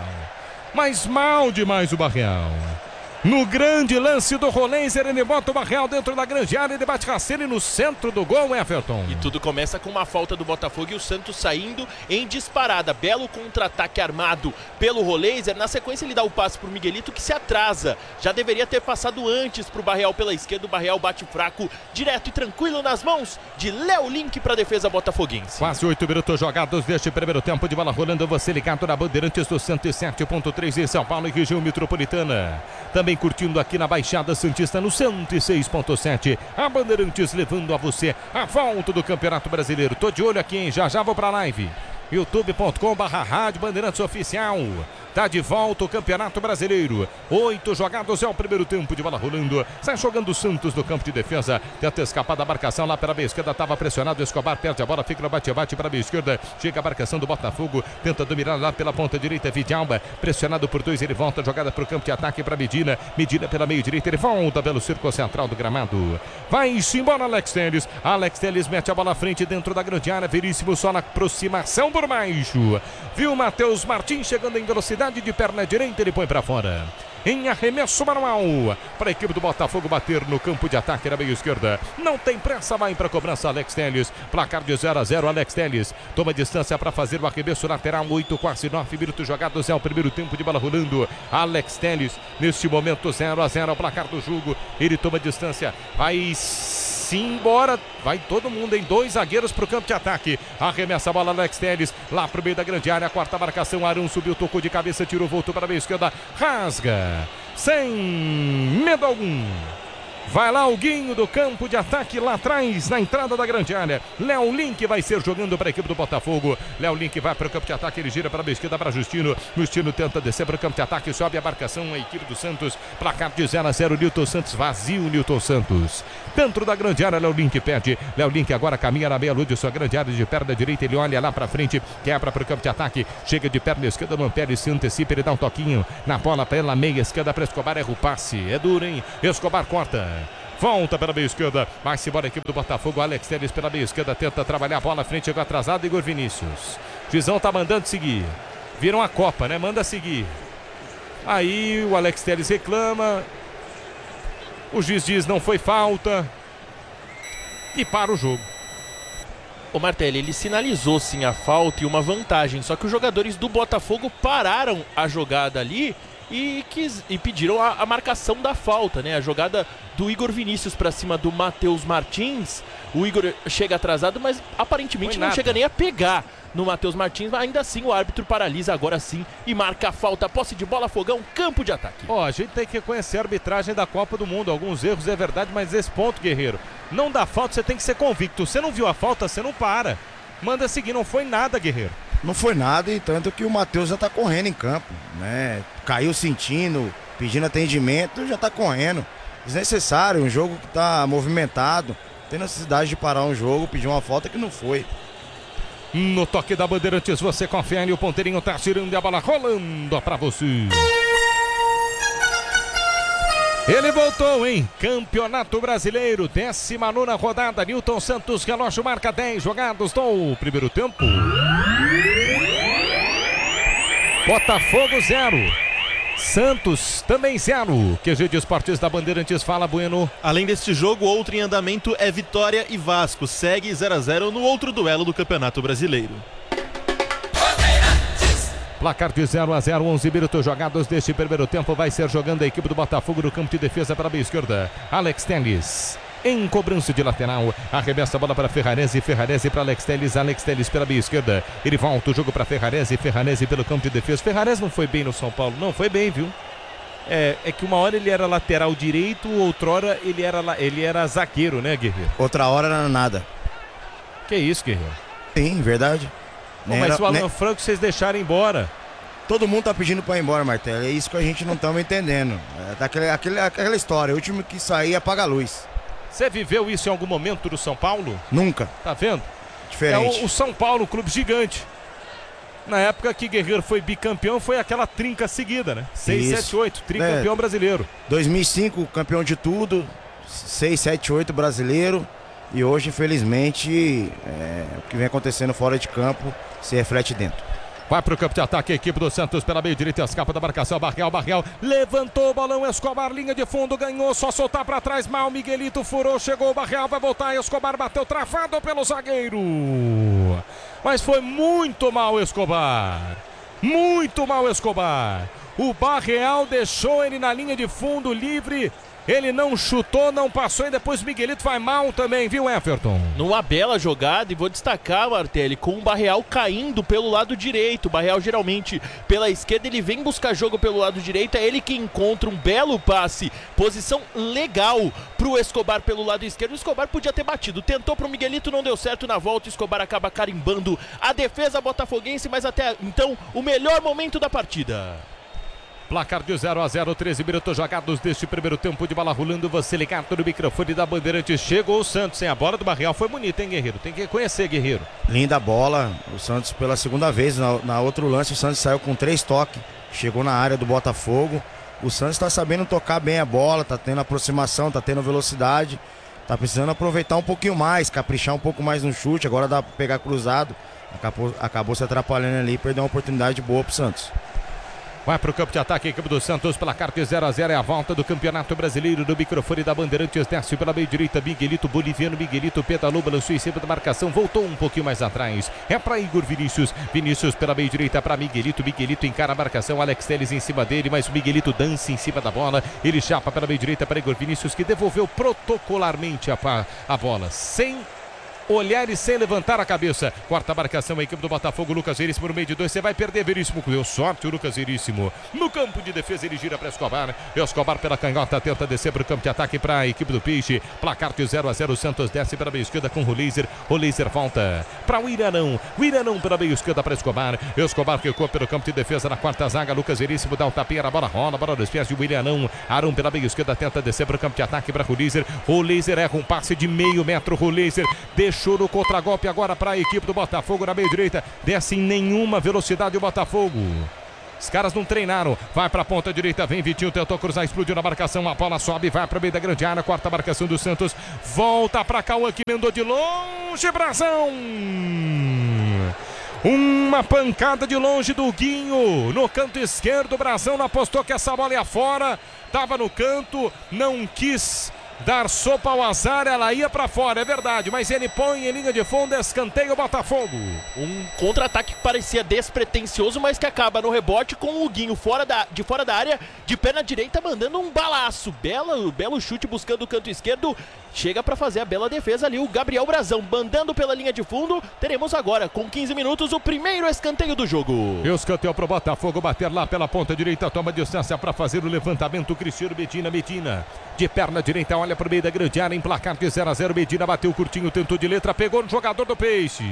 mas mal demais o Barreal. No grande lance do Roleiser, ele bota o Barreal dentro da grande área, ele bate Racene no centro do gol, Everton. E tudo começa com uma falta do Botafogo e o Santos saindo em disparada. Belo contra-ataque armado pelo Roleiser. Na sequência ele dá o passe pro Miguelito que se atrasa. Já deveria ter passado antes pro Barreal pela esquerda. O Barreal bate fraco, direto e tranquilo nas mãos de Léo Link para a defesa botafoguense. Quase oito minutos jogados deste primeiro tempo de bola rolando. Você ligado na Bandeirantes do cento e sete ponto três em São Paulo e região metropolitana. Também curtindo aqui na Baixada Santista no cento e seis ponto sete. A Bandeirantes levando a você a volta do Campeonato Brasileiro. Tô de olho aqui, hein? Já já vou pra live. youtube ponto com barra rádio Bandeirantes Oficial. Tá de volta o Campeonato Brasileiro. Oito jogados é o primeiro tempo de bola rolando. Sai jogando o Santos no campo de defesa. Tenta escapar da marcação lá pela meia esquerda. Tava pressionado. Escobar perde a bola. Fica no bate-bate para a meia esquerda. Chega a marcação do Botafogo. Tenta dominar lá pela ponta direita. Vidalba pressionado por dois. Ele volta. Jogada para o campo de ataque para Medina. Medina pela meia direita. Ele volta pelo círculo central do gramado. Vai-se embora Alex Telles. Alex Telles mete a bola à frente dentro da grande área. Veríssimo só na aproximação por baixo. Viu Matheus Martins chegando em velocidade de perna direita, ele põe para fora. Em arremesso manual para a equipe do Botafogo bater no campo de ataque na meia esquerda. Não tem pressa, vai para a cobrança Alex Telles. Placar de zero a zero, Alex Telles toma distância para fazer o arremesso lateral. Oito, quase nove minutos jogados é o primeiro tempo de bola rolando. Alex Telles neste momento zero a zero, o placar do jogo. Ele toma distância, vai sim embora, vai todo mundo em dois zagueiros para o campo de ataque. Arremessa a bola Alex Telles lá para o meio da grande área. A quarta marcação, Arão subiu, tocou de cabeça, tirou, voltou para a meia esquerda, rasga sem medo algum. Vai lá o Guinho do campo de ataque lá atrás, na entrada da grande área. Léo Link vai ser jogando para a equipe do Botafogo. Léo Link vai para o campo de ataque, ele gira para a esquerda para Justino. Justino tenta descer para o campo de ataque, sobe a marcação, a equipe do Santos. Placar de zero a zero, Nilton Santos vazio, Nilton Santos. Dentro da grande área, Léo Link pede. Léo Link agora caminha na meia luz de sua grande área de perna direita. Ele olha lá para frente, quebra para o campo de ataque. Chega de perna esquerda, Lampere se antecipa, ele dá um toquinho na bola pela meia esquerda para Escobar. Erra o passe, é duro, hein? Escobar corta. Volta pela meia esquerda, vai-se embora a equipe do Botafogo. Alex Telles pela meia esquerda, tenta trabalhar a bola à frente, chegou atrasado, Igor Vinícius. Juizão tá mandando seguir. Viram a Copa, né? Manda seguir. Aí o Alex Telles reclama. O juiz diz não foi falta. E para o jogo. O Martelli, ele sinalizou sim a falta e uma vantagem, só que os jogadores do Botafogo pararam a jogada ali e, quis, e pediram a, a marcação da falta, né? A jogada do Igor Vinícius para cima do Matheus Martins. O Igor chega atrasado, mas aparentemente não chega nem a pegar no Matheus Martins, mas ainda assim o árbitro paralisa agora sim e marca a falta. Posse de bola, Fogão, campo de ataque. Ó, oh, a gente tem que reconhecer a arbitragem da Copa do Mundo. Alguns erros é verdade, mas esse ponto, Guerreiro, não dá falta, você tem que ser convicto. Você não viu a falta, você não para. Manda seguir, não foi nada, Guerreiro. Não foi nada, e tanto que o Matheus já tá correndo em campo, né? Caiu sentindo, pedindo atendimento, já tá correndo. Desnecessário, um jogo que tá movimentado. Tem necessidade de parar um jogo, pedir uma falta que não foi. No toque da Bandeirantes, você confere, o ponteirinho tá tirando e a bola rolando pra você. Ele voltou, hein? Campeonato Brasileiro, décima nona rodada. Nilton Santos, relógio marca dez jogados do primeiro tempo. Botafogo zero. Santos também zero. Q G de Esportes da Bandeirantes, fala, Bueno. Além deste jogo, outro em andamento é Vitória e Vasco. Segue zero a zero no outro duelo do Campeonato Brasileiro. Placar de zero a zero, onze minutos jogados deste primeiro tempo. Vai ser jogando a equipe do Botafogo no campo de defesa para a meia esquerda. Alex Telles. Em cobrança de lateral, arremessa a bola para Ferrarese, Ferrarese para Alex Telles, Alex Telles pela meia esquerda. Ele volta o jogo para Ferrarese, Ferrarese pelo campo de defesa. Ferrarese não foi bem no São Paulo, não, foi bem, viu? É, é que uma hora ele era lateral direito, outrora ele era, ele era zagueiro, né, Guerreiro? Outra hora não era nada. Que isso, Guerreiro? Sim, verdade. Pô, mas era, o Alan nem... Franco vocês deixaram embora. Todo mundo tá pedindo pra ir embora, Martelo. É isso que a gente não estamos entendendo. É daquele, aquele, aquela história, o último que sair apaga a luz. Você viveu isso em algum momento do São Paulo? Nunca. Tá vendo? Diferente. É o, o São Paulo, um clube gigante. Na época que Guerreiro foi bicampeão, foi aquela trinca seguida, né? seis, sete, oito, tricampeão é. brasileiro. dois mil e cinco, campeão de tudo. seis, sete, oito brasileiro. E hoje, infelizmente, é, o que vem acontecendo fora de campo se reflete dentro. Vai pro campo de ataque a equipe do Santos pela meia direita, escapa da marcação, Barreal, Barreal levantou o balão, Escobar, linha de fundo, ganhou, só soltar pra trás, mal, Miguelito furou, chegou o Barreal, vai voltar, Escobar bateu travado pelo zagueiro, mas foi muito mal Escobar, muito mal Escobar, o Barreal deixou ele na linha de fundo livre. Ele não chutou, não passou e depois Miguelito vai mal também, viu, Everton? Numa bela jogada, e vou destacar, Martelli, com o Barreal caindo pelo lado direito. O Barreal geralmente pela esquerda, ele vem buscar jogo pelo lado direito, é ele que encontra um belo passe. Posição legal pro Escobar pelo lado esquerdo. O Escobar podia ter batido, tentou pro Miguelito, não deu certo na volta. O Escobar acaba carimbando a defesa botafoguense, mas até então o melhor momento da partida. Placar de zero a zero, treze minutos jogados deste primeiro tempo de bola rolando. Você ligado no microfone da Bandeirantes. Chegou o Santos, hein? A bola do Barreal foi bonita, hein, Guerreiro? Tem que conhecer, Guerreiro. Linda bola. O Santos pela segunda vez. Na, na outro lance, o Santos saiu com três toques. Chegou na área do Botafogo. O Santos está sabendo tocar bem a bola. Tá tendo aproximação, tá tendo velocidade. Tá precisando aproveitar um pouquinho mais, caprichar um pouco mais no chute. Agora dá pra pegar cruzado. Acabou, acabou se atrapalhando ali e perdeu uma oportunidade boa pro Santos. Vai para o campo de ataque a equipe do Santos, placar de zero a zero, é a volta do Campeonato Brasileiro do microfone da Bandeirantes, desce pela meia direita, Miguelito, boliviano, Miguelito pedalou, balançou em cima da marcação, voltou um pouquinho mais atrás, é para Igor Vinícius, Vinícius pela meia direita para Miguelito, Miguelito encara a marcação, Alex Telles em cima dele, mas o Miguelito dança em cima da bola, ele chapa pela meia direita para Igor Vinícius, que devolveu protocolarmente a, a bola, sem olhares sem levantar a cabeça. Quarta marcação, a equipe do Botafogo, Lucas Veríssimo no meio de dois, você vai perder, Veríssimo, deu sorte o Lucas Veríssimo. No campo de defesa ele gira para Escobar, Escobar pela canhota, tenta descer para o campo de ataque para a equipe do Peixe. Placar de zero a zero, o Santos desce para a meia esquerda com o Roleiser, Roleiser volta para o Iranão, o Iranão pela meia esquerda para Escobar, Escobar ficou pelo campo de defesa na quarta zaga, Lucas Veríssimo dá um tapinha, a bola rola, a bola dos pés de Iranão, Arão pela meia esquerda tenta descer para o campo de ataque para o Roleiser, Roleiser erra um passe de meio metro, Roleiser deixou no contragolpe agora para a equipe do Botafogo na meia direita, desce em nenhuma velocidade o Botafogo. Os caras não treinaram, vai para a ponta direita, vem Vitinho, tentou cruzar, explodiu na marcação, a bola sobe, vai para o meio da grande área, quarta marcação do Santos, volta para Cauã que mandou de longe, Brasão! Uma pancada de longe do Guinho, no canto esquerdo, o Brasão não apostou que essa bola ia fora, estava no canto, não quis dar sopa ao azar, ela ia pra fora, é verdade, mas ele põe em linha de fundo, escanteio o Botafogo. Um contra-ataque que parecia despretensioso, mas que acaba no rebote com o Guinho fora da, de fora da área, de perna direita, mandando um balaço. Belo, belo chute buscando o canto esquerdo, chega pra fazer a bela defesa ali o Gabriel Brasão, mandando pela linha de fundo. Teremos agora, com quinze minutos, o primeiro escanteio do jogo. E o escanteio pro Botafogo bater lá pela ponta direita, toma distância pra fazer o levantamento, Cristiano Medina, Medina, de perna direita, olha pro meio da grande área, em placar de zero a zero, Medina bateu curtinho, tentou de letra, pegou no jogador do Peixe.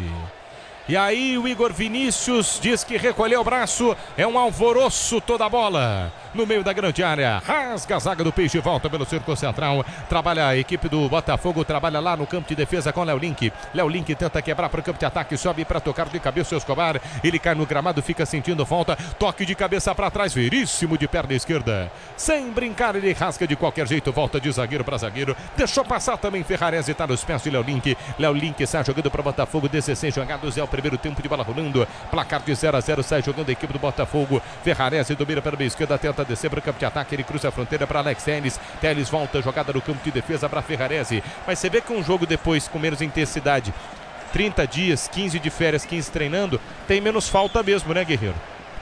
E aí o Igor Vinícius diz que recolheu o braço, é um alvoroço toda a bola. No meio da grande área, rasga a zaga do Peixe, volta pelo círculo central, trabalha a equipe do Botafogo, trabalha lá no campo de defesa com Léo Link. Léo Link tenta quebrar para o campo de ataque, sobe para tocar de cabeça o Escobar, ele cai no gramado, fica sentindo falta, toque de cabeça para trás, Veríssimo de perna esquerda, sem brincar ele rasga de qualquer jeito, volta de zagueiro para zagueiro, deixou passar também Ferrarese, está nos pés de Léo Link. Léo Link sai jogando para o Botafogo, dezesseis jogados, é o primeiro tempo de bola rolando, placar de zero a zero, sai jogando a equipe do Botafogo. Ferrarese domina pela meia esquerda, tenta descer para o campo de ataque, ele cruza a fronteira para Alex Telles, Telles volta, jogada no campo de defesa para Ferrarese, mas você vê que um jogo depois com menos intensidade, trinta dias, quinze de férias, quinze treinando, tem menos falta mesmo, né, Guerreiro?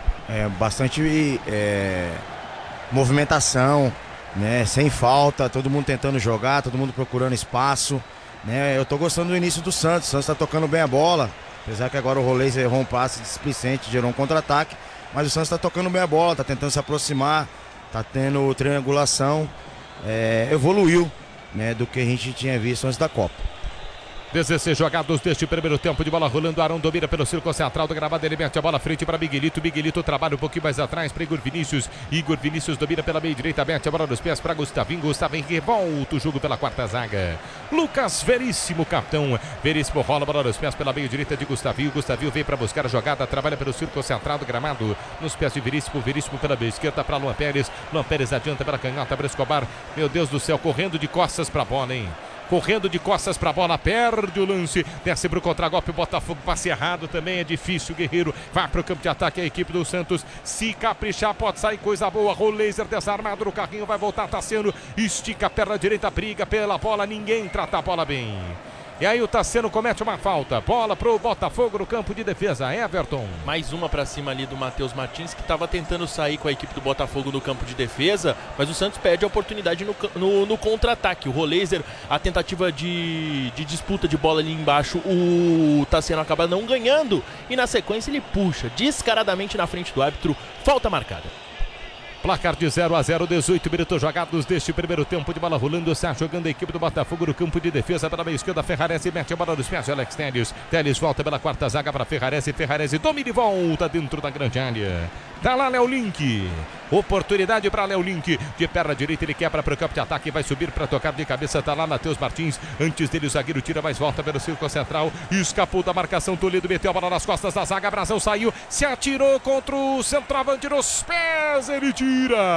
É bastante é, movimentação, né, sem falta, todo mundo tentando jogar, todo mundo procurando espaço, né, eu tô gostando do início do Santos, o Santos tá tocando bem a bola, apesar que agora o Roleiser errou um passe displicente, gerou um contra-ataque, mas o Santos tá tocando bem a bola, tá tentando se aproximar, tá tendo triangulação, é, evoluiu, né, do que a gente tinha visto antes da Copa. dezesseis jogados deste primeiro tempo de bola rolando, Arão domina pelo círculo central do gramado, ele mete a bola à frente para Miguelito, Miguelito trabalha um pouquinho mais atrás para Igor Vinícius, Igor Vinícius domina pela meia direita, mete a bola nos pés para Gustavinho, Gustavinho revolta o jogo pela quarta zaga, Lucas Veríssimo, capitão, Veríssimo rola a bola nos pés pela meia direita de Gustavinho, Gustavinho vem para buscar a jogada, trabalha pelo círculo central do gramado, nos pés de Veríssimo, Veríssimo pela meia esquerda para Luan Pérez, Luan Pérez adianta pela canhota para Escobar, meu Deus do céu, correndo de costas para a bola, hein? Correndo de costas para a bola, perde o lance, desce para o contragolpe, o Botafogo passe errado também, é difícil, Guerreiro vai para o campo de ataque, a equipe do Santos, se caprichar pode sair coisa boa, Roleiser desarmado no carrinho, vai voltar, Tassiano, estica a perna direita, briga pela bola, ninguém trata a bola bem. E aí o Tassiano comete uma falta, bola pro Botafogo no campo de defesa, Everton. Mais uma pra cima ali do Matheus Martins, que estava tentando sair com a equipe do Botafogo no campo de defesa, mas o Santos perde a oportunidade no, no, no contra-ataque. O Roleiser, a tentativa de, de disputa de bola ali embaixo, o Tassiano acaba não ganhando, e na sequência ele puxa descaradamente na frente do árbitro, falta marcada. Placar de zero a zero, dezoito minutos jogados deste primeiro tempo de bola rolando, está jogando a equipe do Botafogo no campo de defesa pela meia esquerda, Ferrarese mete a bola nos pés de Alex Telles, Telles volta pela quarta zaga para Ferrarese, Ferrarese domina e volta dentro da grande área, tá lá Léo Link, oportunidade para Léo Link, de perna direita ele quebra para o campo de ataque, vai subir para tocar de cabeça, tá lá Matheus Martins, antes dele o zagueiro tira, mas volta pelo círculo central, escapou da marcação, Toledo meteu a bola nas costas da zaga, Brasão saiu, se atirou contra o centroavante nos pés, ele tira.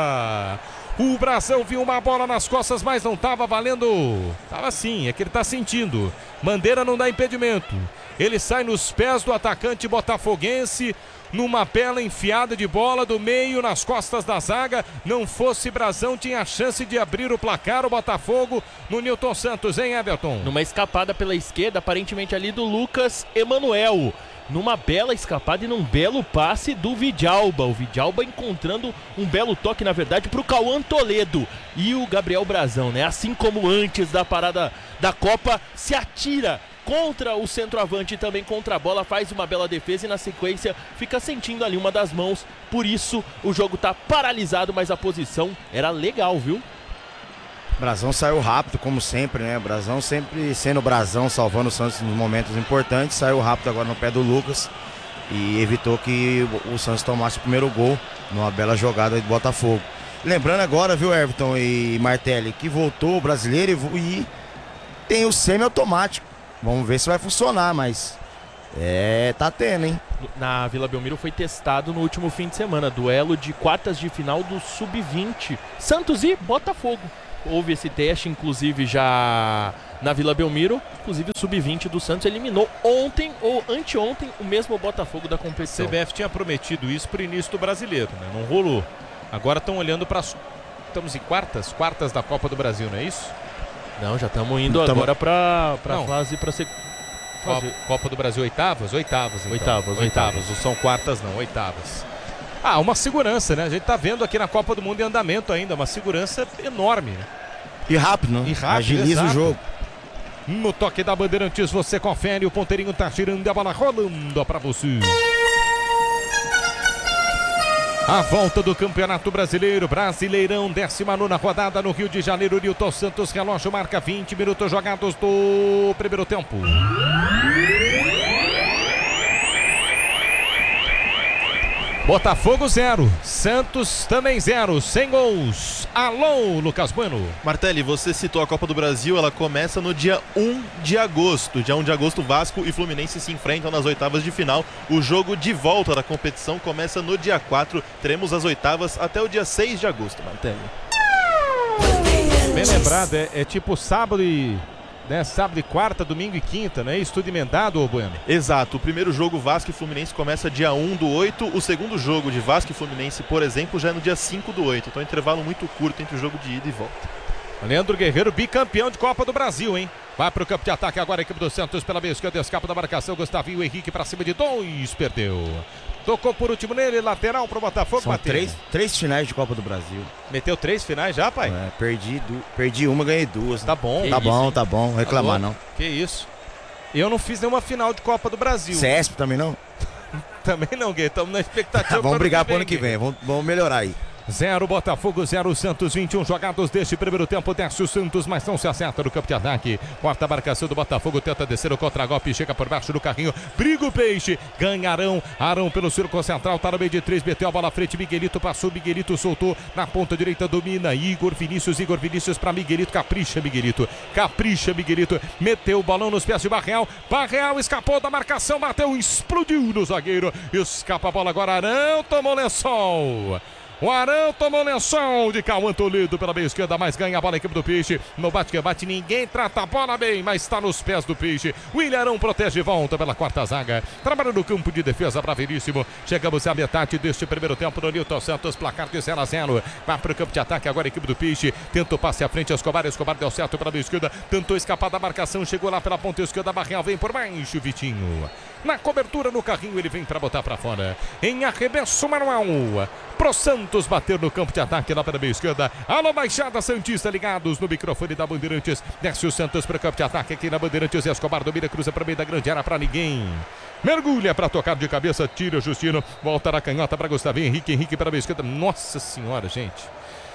O Brasão viu uma bola nas costas, mas não estava valendo. Tava sim, é que ele está sentindo. Bandeira não dá impedimento. Ele sai nos pés do atacante botafoguense, numa bela enfiada de bola do meio nas costas da zaga. Não fosse Brasão, tinha chance de abrir o placar o Botafogo no Nilton Santos, hein, Everton? Numa escapada pela esquerda, aparentemente ali do Lucas Emanuel. Numa bela escapada e num belo passe do Vidalba. O Vidalba encontrando um belo toque, na verdade, para o Cauã Toledo. E o Gabriel Brasão, né? Assim como antes da parada da Copa, se atira contra o centroavante e também contra a bola, faz uma bela defesa e na sequência fica sentindo ali uma das mãos. Por isso o jogo tá paralisado, mas a posição era legal, viu? Brasão saiu rápido, como sempre, né? Brasão sempre sendo Brasão, salvando o Santos nos momentos importantes. Saiu rápido agora no pé do Lucas e evitou que o Santos tomasse o primeiro gol numa bela jogada de Botafogo. Lembrando agora, viu, Everton e Martelli, que voltou o brasileiro e, e tem o semi-automático. Vamos ver se vai funcionar, mas é, tá tendo, hein? Na Vila Belmiro foi testado no último fim de semana, duelo de quartas de final do sub vinte, Santos e Botafogo. Houve esse teste, inclusive, já na Vila Belmiro. Inclusive, o sub vinte do Santos eliminou ontem ou anteontem o mesmo Botafogo da competição. C B F tinha prometido isso pro início do brasileiro, né? Não rolou. Agora estão olhando para... Estamos em quartas? Quartas da Copa do Brasil, não é isso? Não, já estamos indo Tamo... agora para a fase... Pra ser... Copa, Copa do Brasil, oitavas? Oitavas, então. Oitavas, oitavas. Não são quartas, não. Oitavas. Ah, uma segurança, né? A gente tá vendo aqui na Copa do Mundo em andamento ainda, uma segurança enorme, né? E rápido, né? E rápido, agiliza exato. o jogo. No toque da Bandeirantes você confere, o ponteirinho tá girando, a bola rolando pra você. A volta do Campeonato Brasileiro, Brasileirão, décima nona rodada no Rio de Janeiro, Nilton Santos, relógio marca vinte minutos jogados do primeiro tempo. Botafogo zero, Santos também zero, sem gols. Alô, Lucas Bueno. Martelli, você citou a Copa do Brasil, ela começa no dia um de agosto. Dia um de agosto, Vasco e Fluminense se enfrentam nas oitavas de final. O jogo de volta da competição começa no dia quatro. Teremos as oitavas até o dia seis de agosto, Martelli. Bem lembrado, é, é tipo sábado e... Né? Sábado e quarta, domingo e quinta, né? Isso tudo emendado, ô Bueno? Exato, o primeiro jogo Vasco e Fluminense começa dia um do oito, o segundo jogo de Vasco e Fluminense, por exemplo, já é no dia cinco do oito, então é um intervalo muito curto entre o jogo de ida e volta. Leandro Guerreiro, bicampeão de Copa do Brasil, hein? Vai pro campo de ataque agora a equipe do Santos pela meia esquerda, escapa da marcação, Gustavinho Henrique pra cima de dois, perdeu. Tocou por último nele, lateral pro Botafogo, São três, três finais de Copa do Brasil. Meteu três finais já, pai? É, perdi, du... perdi uma, ganhei duas. Tá bom. Tá isso, bom, hein? tá bom, não reclamar Alô? não. Que isso? Eu não fiz nenhuma final de Copa do Brasil. C E S P também não? Também não, Gui, estamos na expectativa. Vamos brigar pro ano que vem, vamos, vamos melhorar aí. Zero Botafogo, zero Santos, vinte e um jogados deste primeiro tempo, desce o Santos, mas não se acerta no campo de ataque. Quarta marcação do Botafogo, tenta descer o contra-golpe, chega por baixo do carrinho, briga o Peixe, ganha Arão, Arão pelo círculo central, tá no meio de três, meteu a bola à frente, Miguelito passou, Miguelito soltou, na ponta direita domina, Igor Vinícius, Igor Vinícius pra Miguelito, capricha Miguelito, capricha Miguelito, meteu o balão nos pés de Barreal, Barreal escapou da marcação, bateu, explodiu no zagueiro, escapa a bola agora, Arão tomou lençol. O Arão tomou lençol de Cauã Toledo pela meia esquerda, mas ganha a bola a equipe do Peixe. No bate que bate, ninguém trata a bola bem, mas está nos pés do Peixe. William Arão protege e volta pela quarta zaga. Trabalha no campo de defesa, bravíssimo. Chegamos à metade deste primeiro tempo do Nilton Santos, placar de zero a zero. Vai para o campo de ataque agora a equipe do Peixe. Tenta o passe à frente, Escobar. Escobar deu certo pela meia esquerda. Tentou escapar da marcação, chegou lá pela ponta esquerda. Barreal vem por baixo, Vitinho. Na cobertura no carrinho, ele vem para botar para fora. Em arremesso manual. Pro Santos bater no campo de ataque lá pela meia esquerda. Alô, Baixada Santista, ligados no microfone da Bandeirantes. Desce o Santos para o campo de ataque aqui na Bandeirantes. Escobar domina, cruza para meio da grande área para ninguém. Mergulha para tocar de cabeça, tira o Justino. Volta na canhota para Gustavinho Henrique. Henrique para a meia esquerda. Nossa senhora, gente.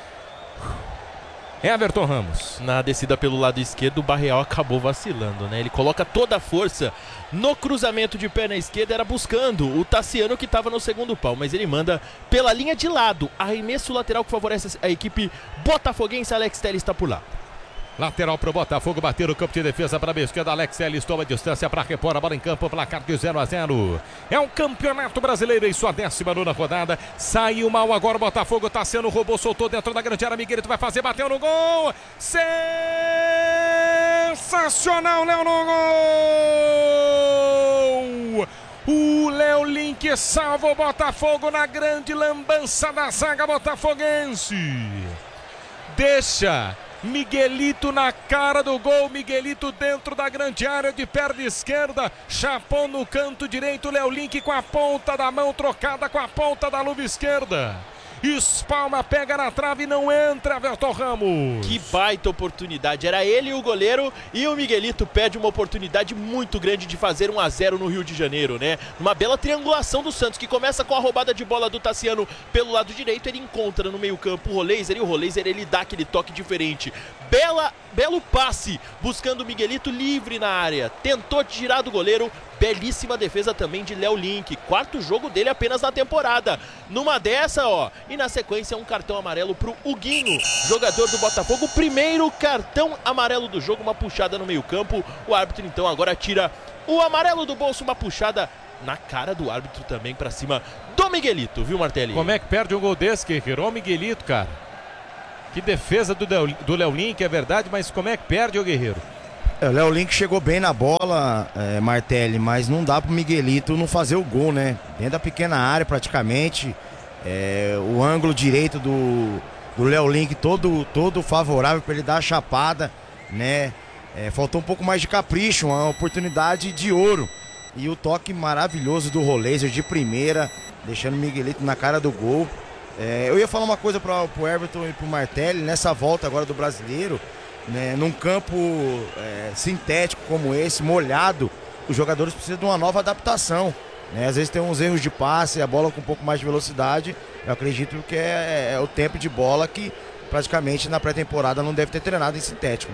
Everton Ramos. Na descida pelo lado esquerdo, o Barreal acabou vacilando, né? Ele coloca toda a força no cruzamento de perna esquerda, era buscando o Tassiano que estava no segundo pau, mas ele manda pela linha de lado, arremesso lateral que favorece a equipe botafoguense. Alex Telles está por lá. Lateral pro Botafogo, bater o campo de defesa para a esquerda. Alex Telles toma distância para repor a bola em campo, placar de zero a zero. É um campeonato brasileiro em sua décima nona rodada. Saiu mal agora o Botafogo, tá sendo roubou, soltou dentro da grande área. Miguelito vai fazer, bateu no gol. Sensacional, Léo no gol. O Léo Link salva o Botafogo na grande lambança da zaga botafoguense. Deixa Miguelito na cara do gol, Miguelito dentro da grande área de perna esquerda, chapou no canto direito, Léo Link com a ponta da mão trocada com a ponta da luva esquerda. espalma, pega na trave e não entra, Everton Ramos. Que baita oportunidade, era ele e o goleiro, e o Miguelito perde uma oportunidade muito grande de fazer um a zero no Rio de Janeiro, né? Uma bela triangulação do Santos, que começa com a roubada de bola do Tassiano pelo lado direito, ele encontra no meio campo o Roleiser, e o Roleiser ele dá aquele toque diferente. Bela, belo passe, buscando o Miguelito livre na área, tentou tirar do goleiro, belíssima defesa também de Léo Link, quarto jogo dele apenas na temporada. Numa dessa, ó, e na sequência um cartão amarelo pro Huguinho, jogador do Botafogo, primeiro cartão amarelo do jogo, uma puxada no meio campo. O árbitro então agora tira o amarelo do bolso, uma puxada na cara do árbitro também pra cima do Miguelito, viu, Martelli? Como é que perde um gol desse, Guerreiro? Ó o Miguelito, cara. Que defesa do Léo, do Léo Link, é verdade, mas como é que perde o Guerreiro? É, o Léo Link chegou bem na bola, é, Martelli, mas não dá pro Miguelito não fazer o gol, né? Dentro da pequena área praticamente, é, o ângulo direito do, do Léo Link todo, todo favorável para ele dar a chapada, né? É, faltou um pouco mais de capricho, uma oportunidade de ouro. E o toque maravilhoso do Roleiser de primeira, deixando o Miguelito na cara do gol. É, eu ia falar uma coisa para pro Everton e pro Martelli, nessa volta agora do Brasileiro, né, num campo é, sintético como esse, molhado, os jogadores precisam de uma nova adaptação, né? Às vezes tem uns erros de passe, a bola com um pouco mais de velocidade. Eu acredito que é, é o tempo de bola que praticamente na pré-temporada não deve ter treinado em sintético.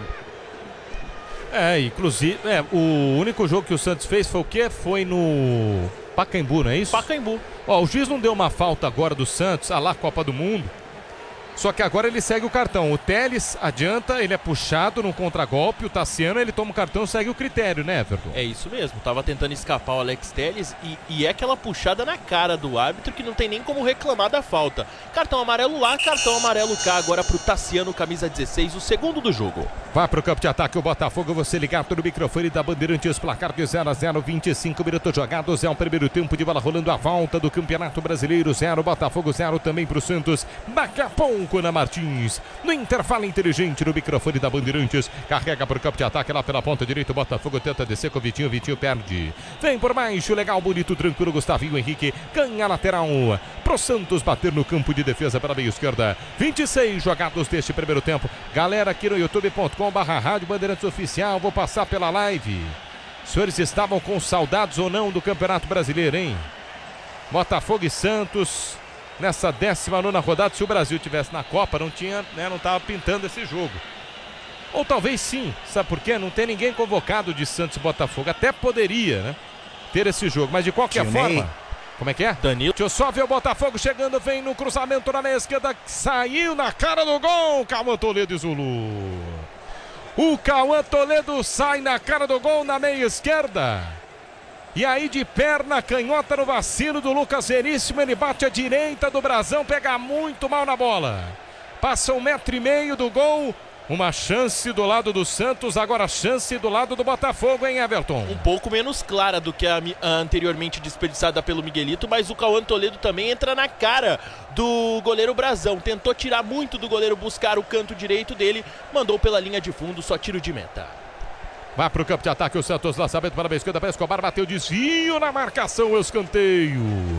É, inclusive, é, o único jogo que o Santos fez foi o quê? Foi no Pacaembu, não é isso? Pacaembu. Ó, o juiz não deu uma falta agora do Santos, a lá Copa do Mundo. Só que agora ele segue o cartão. O Telles adianta, ele é puxado no contragolpe. O Tassiano, ele toma o cartão, segue o critério, né, Everton? É isso mesmo, tava tentando escapar o Alex Telles e, e é aquela puxada na cara do árbitro que não tem nem como reclamar da falta. Cartão amarelo lá, cartão amarelo cá agora pro Tassiano, camisa dezesseis, o segundo do jogo. Vai pro campo de ataque o Botafogo, você ligado no microfone da Bandeirantes, placar de zero a zero, vinte e cinco minutos jogados, é o primeiro tempo de bola rolando, a volta do Campeonato Brasileiro, zero, Botafogo zero também pro Santos, daqui a pouco na Martins, no intervalo inteligente no microfone da Bandeirantes, carrega pro campo de ataque lá pela ponta direita, o Botafogo tenta descer com o Vitinho, Vitinho perde, vem por baixo, legal, bonito, tranquilo, Gustavinho Henrique, ganha lateral, pro Santos bater no campo de defesa pela meia esquerda, vinte e seis jogados deste primeiro tempo, galera aqui no youtube ponto com barra Rádio Bandeirantes Oficial, vou passar pela live. Os senhores estavam com saudades ou não do Campeonato Brasileiro, hein? Botafogo e Santos nessa décima nona rodada. Se o Brasil tivesse na Copa, não tinha, né, não estava pintando esse jogo. Ou talvez sim, sabe por quê? Não tem ninguém convocado de Santos e Botafogo. Até poderia, né, ter esse jogo, mas de qualquer Tio forma... Ney. Como é que é? Danilo. Deixa eu só ver o Botafogo chegando, vem no cruzamento na meia esquerda, saiu na cara do gol, Cauã Toledo e Zulu. O Cauã Toledo sai na cara do gol na meia esquerda. E aí de perna canhota no vacilo do Lucas Veríssimo, ele bate a direita do Brasão, pega muito mal na bola. Passa um metro e meio do gol. Uma chance do lado do Santos, agora chance do lado do Botafogo, hein, Everton? Um pouco menos clara do que a, a anteriormente desperdiçada pelo Miguelito, mas o Cauã Toledo também entra na cara do goleiro Brasão. Tentou tirar muito do goleiro, buscar o canto direito dele, mandou pela linha de fundo, só tiro de meta. Vai pro campo de ataque o Santos, lançamento para a esquerda, para Escobar, bateu desvio na marcação, escanteio.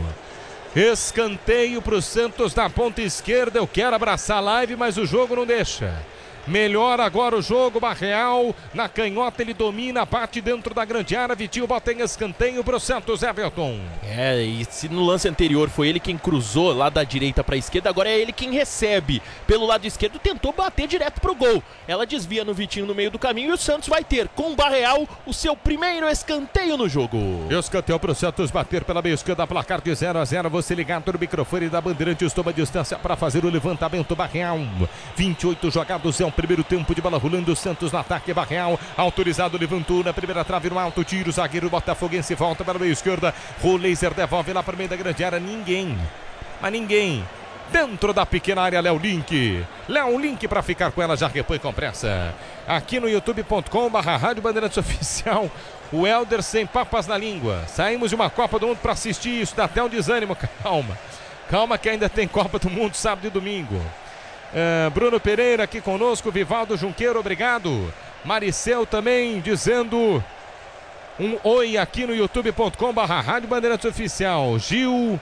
Escanteio pro Santos na ponta esquerda, eu quero abraçar a live, mas o jogo não deixa. Melhor agora o jogo, Barreal na canhota, ele domina, bate dentro da grande área, Vitinho bota em escanteio pro Santos, Everton. É, e se no lance anterior foi ele quem cruzou lá da direita para a esquerda, agora é ele quem recebe pelo lado esquerdo, tentou bater direto pro gol. Ela desvia no Vitinho no meio do caminho e o Santos vai ter com o Barreal o seu primeiro escanteio no jogo. Escanteio pro Santos bater pela meia esquerda, placar de zero a zero, você ligado no microfone da Bandeirantes, toma distância para fazer o levantamento, Barreal. vinte e oito jogados, é um primeiro tempo de bola rolando, Santos no ataque, Barreal autorizado, levantou na primeira trave no alto, tiro, zagueiro botafoguense volta para a meia esquerda, Roleiser devolve lá para o meio da grande área, ninguém, mas ninguém dentro da pequena área, Léo Link, Léo Link para ficar com ela, já repõe com pressa, aqui no youtube ponto com barra Rádio Bandeirantes Oficial, o Helder sem papas na língua, saímos de uma Copa do Mundo para assistir isso, dá até um desânimo, calma, calma que ainda tem Copa do Mundo sábado e domingo. Uh, Bruno Pereira aqui conosco, Vivaldo Junqueiro, obrigado. Maricel também dizendo um oi aqui no youtube ponto com barra Rádio Bandeirantes Oficial. Gil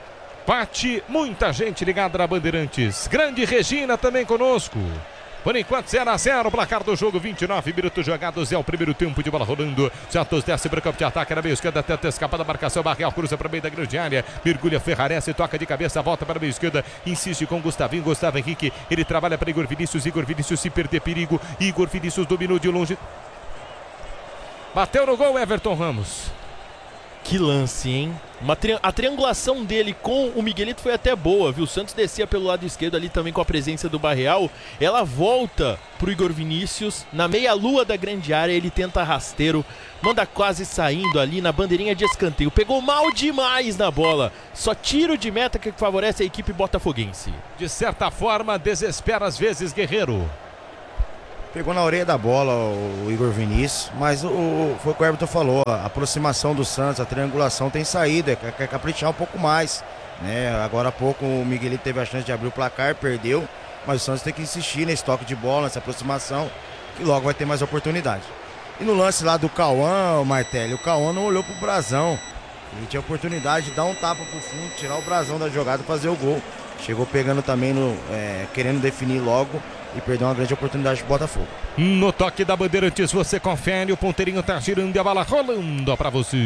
Pati, muita gente ligada na Bandeirantes. Grande Regina também conosco. Por enquanto, zero a zero, placar do jogo, vinte e nove minutos jogados, é o primeiro tempo de bola rolando. Santos desce para o campo de ataque, na meio esquerda, tenta escapar da marcação, Barreal cruza para o meio da grande área, mergulha, Ferrarese, toca de cabeça, volta para a meio esquerda, insiste com Gustavinho, Gustavo Henrique, ele trabalha para Igor Vinícius, Igor Vinícius se perder perigo, Igor Vinícius dominou de longe. Bateu no gol, Everton Ramos. Que lance, hein? Uma tri... A triangulação dele com o Miguelito foi até boa, viu? O Santos descia pelo lado esquerdo ali também com a presença do Barreal. Ela volta pro Igor Vinícius. Na meia-lua da grande área, ele tenta rasteiro. Manda quase saindo ali na bandeirinha de escanteio. Pegou mal demais na bola. Só tiro de meta que favorece a equipe botafoguense. De certa forma, desespera às vezes, Guerreiro. Pegou na orelha da bola o Igor Vinícius, mas o, o, foi o que o Everton falou, a aproximação do Santos, a triangulação tem saída, quer, quer caprichar um pouco mais, né? Agora há pouco o Miguelito teve a chance de abrir o placar, perdeu, mas o Santos tem que insistir nesse toque de bola, nessa aproximação, que logo vai ter mais oportunidade. E no lance lá do Cauã, o Martelli, o Cauã não olhou pro brasão, ele tinha a oportunidade de dar um tapa pro fundo, tirar o brasão da jogada e fazer o gol. Chegou pegando também, no, é, querendo definir logo, e perdeu uma grande oportunidade de Botafogo. No toque da Bandeirantes você confere, o ponteirinho tá girando e a bola rolando pra você.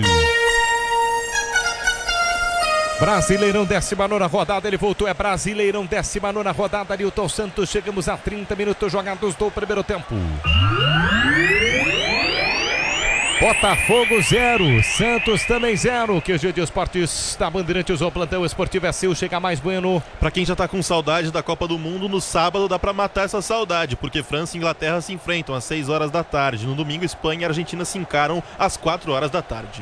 Brasileirão, décima nona rodada, ele voltou, é Brasileirão, décima nona rodada, Nilton Santos, chegamos a trinta minutos jogados do primeiro tempo. Botafogo zero, Santos também zero. Q G de Esportes da Bandeirantes, o plantão esportivo é seu, chega mais bueno. Pra quem já tá com saudade da Copa do Mundo, no sábado dá pra matar essa saudade, porque França e Inglaterra se enfrentam às seis horas da tarde. No domingo, Espanha e Argentina se encaram às quatro horas da tarde.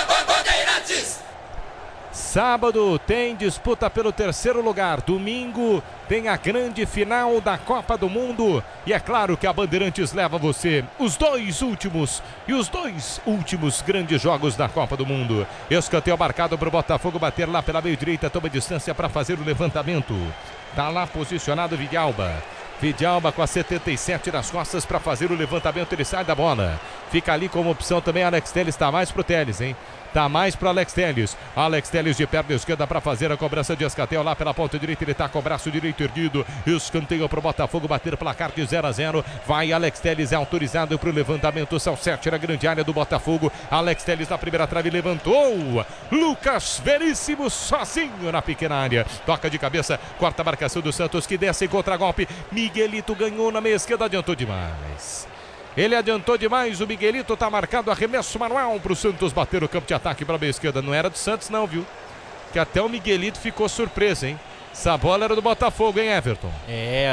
Sábado tem disputa pelo terceiro lugar. Domingo tem a grande final da Copa do Mundo. E é claro que a Bandeirantes leva você os dois últimos e os dois últimos grandes jogos da Copa do Mundo. Escanteio marcado para o Botafogo bater lá pela meio direita. Toma distância para fazer o levantamento. Tá lá posicionado Vidalba. Vidalba com a setenta e sete nas costas para fazer o levantamento. Ele sai da bola. Fica ali como opção também. Alex Telles, está mais pro Telles, hein? Tá mais para Alex Telles. Alex Telles de perna esquerda para fazer a cobrança de escanteio lá pela ponta direita. Ele tá com o braço direito erguido. Escanteio para o Botafogo bater placar de zero a zero. Vai Alex Telles, é autorizado para o levantamento. São sete na grande área do Botafogo. Alex Telles na primeira trave levantou. Lucas Veríssimo sozinho na pequena área. Toca de cabeça, corta a marcação do Santos que desce em contra-golpe. Miguelito ganhou na meia esquerda, adiantou demais. Ele adiantou demais, o Miguelito tá marcado, arremesso manual pro Santos bater o campo de ataque para a meia esquerda. Não era do Santos não, viu? Que até o Miguelito ficou surpreso, hein? Essa bola era do Botafogo, hein, Everton? É,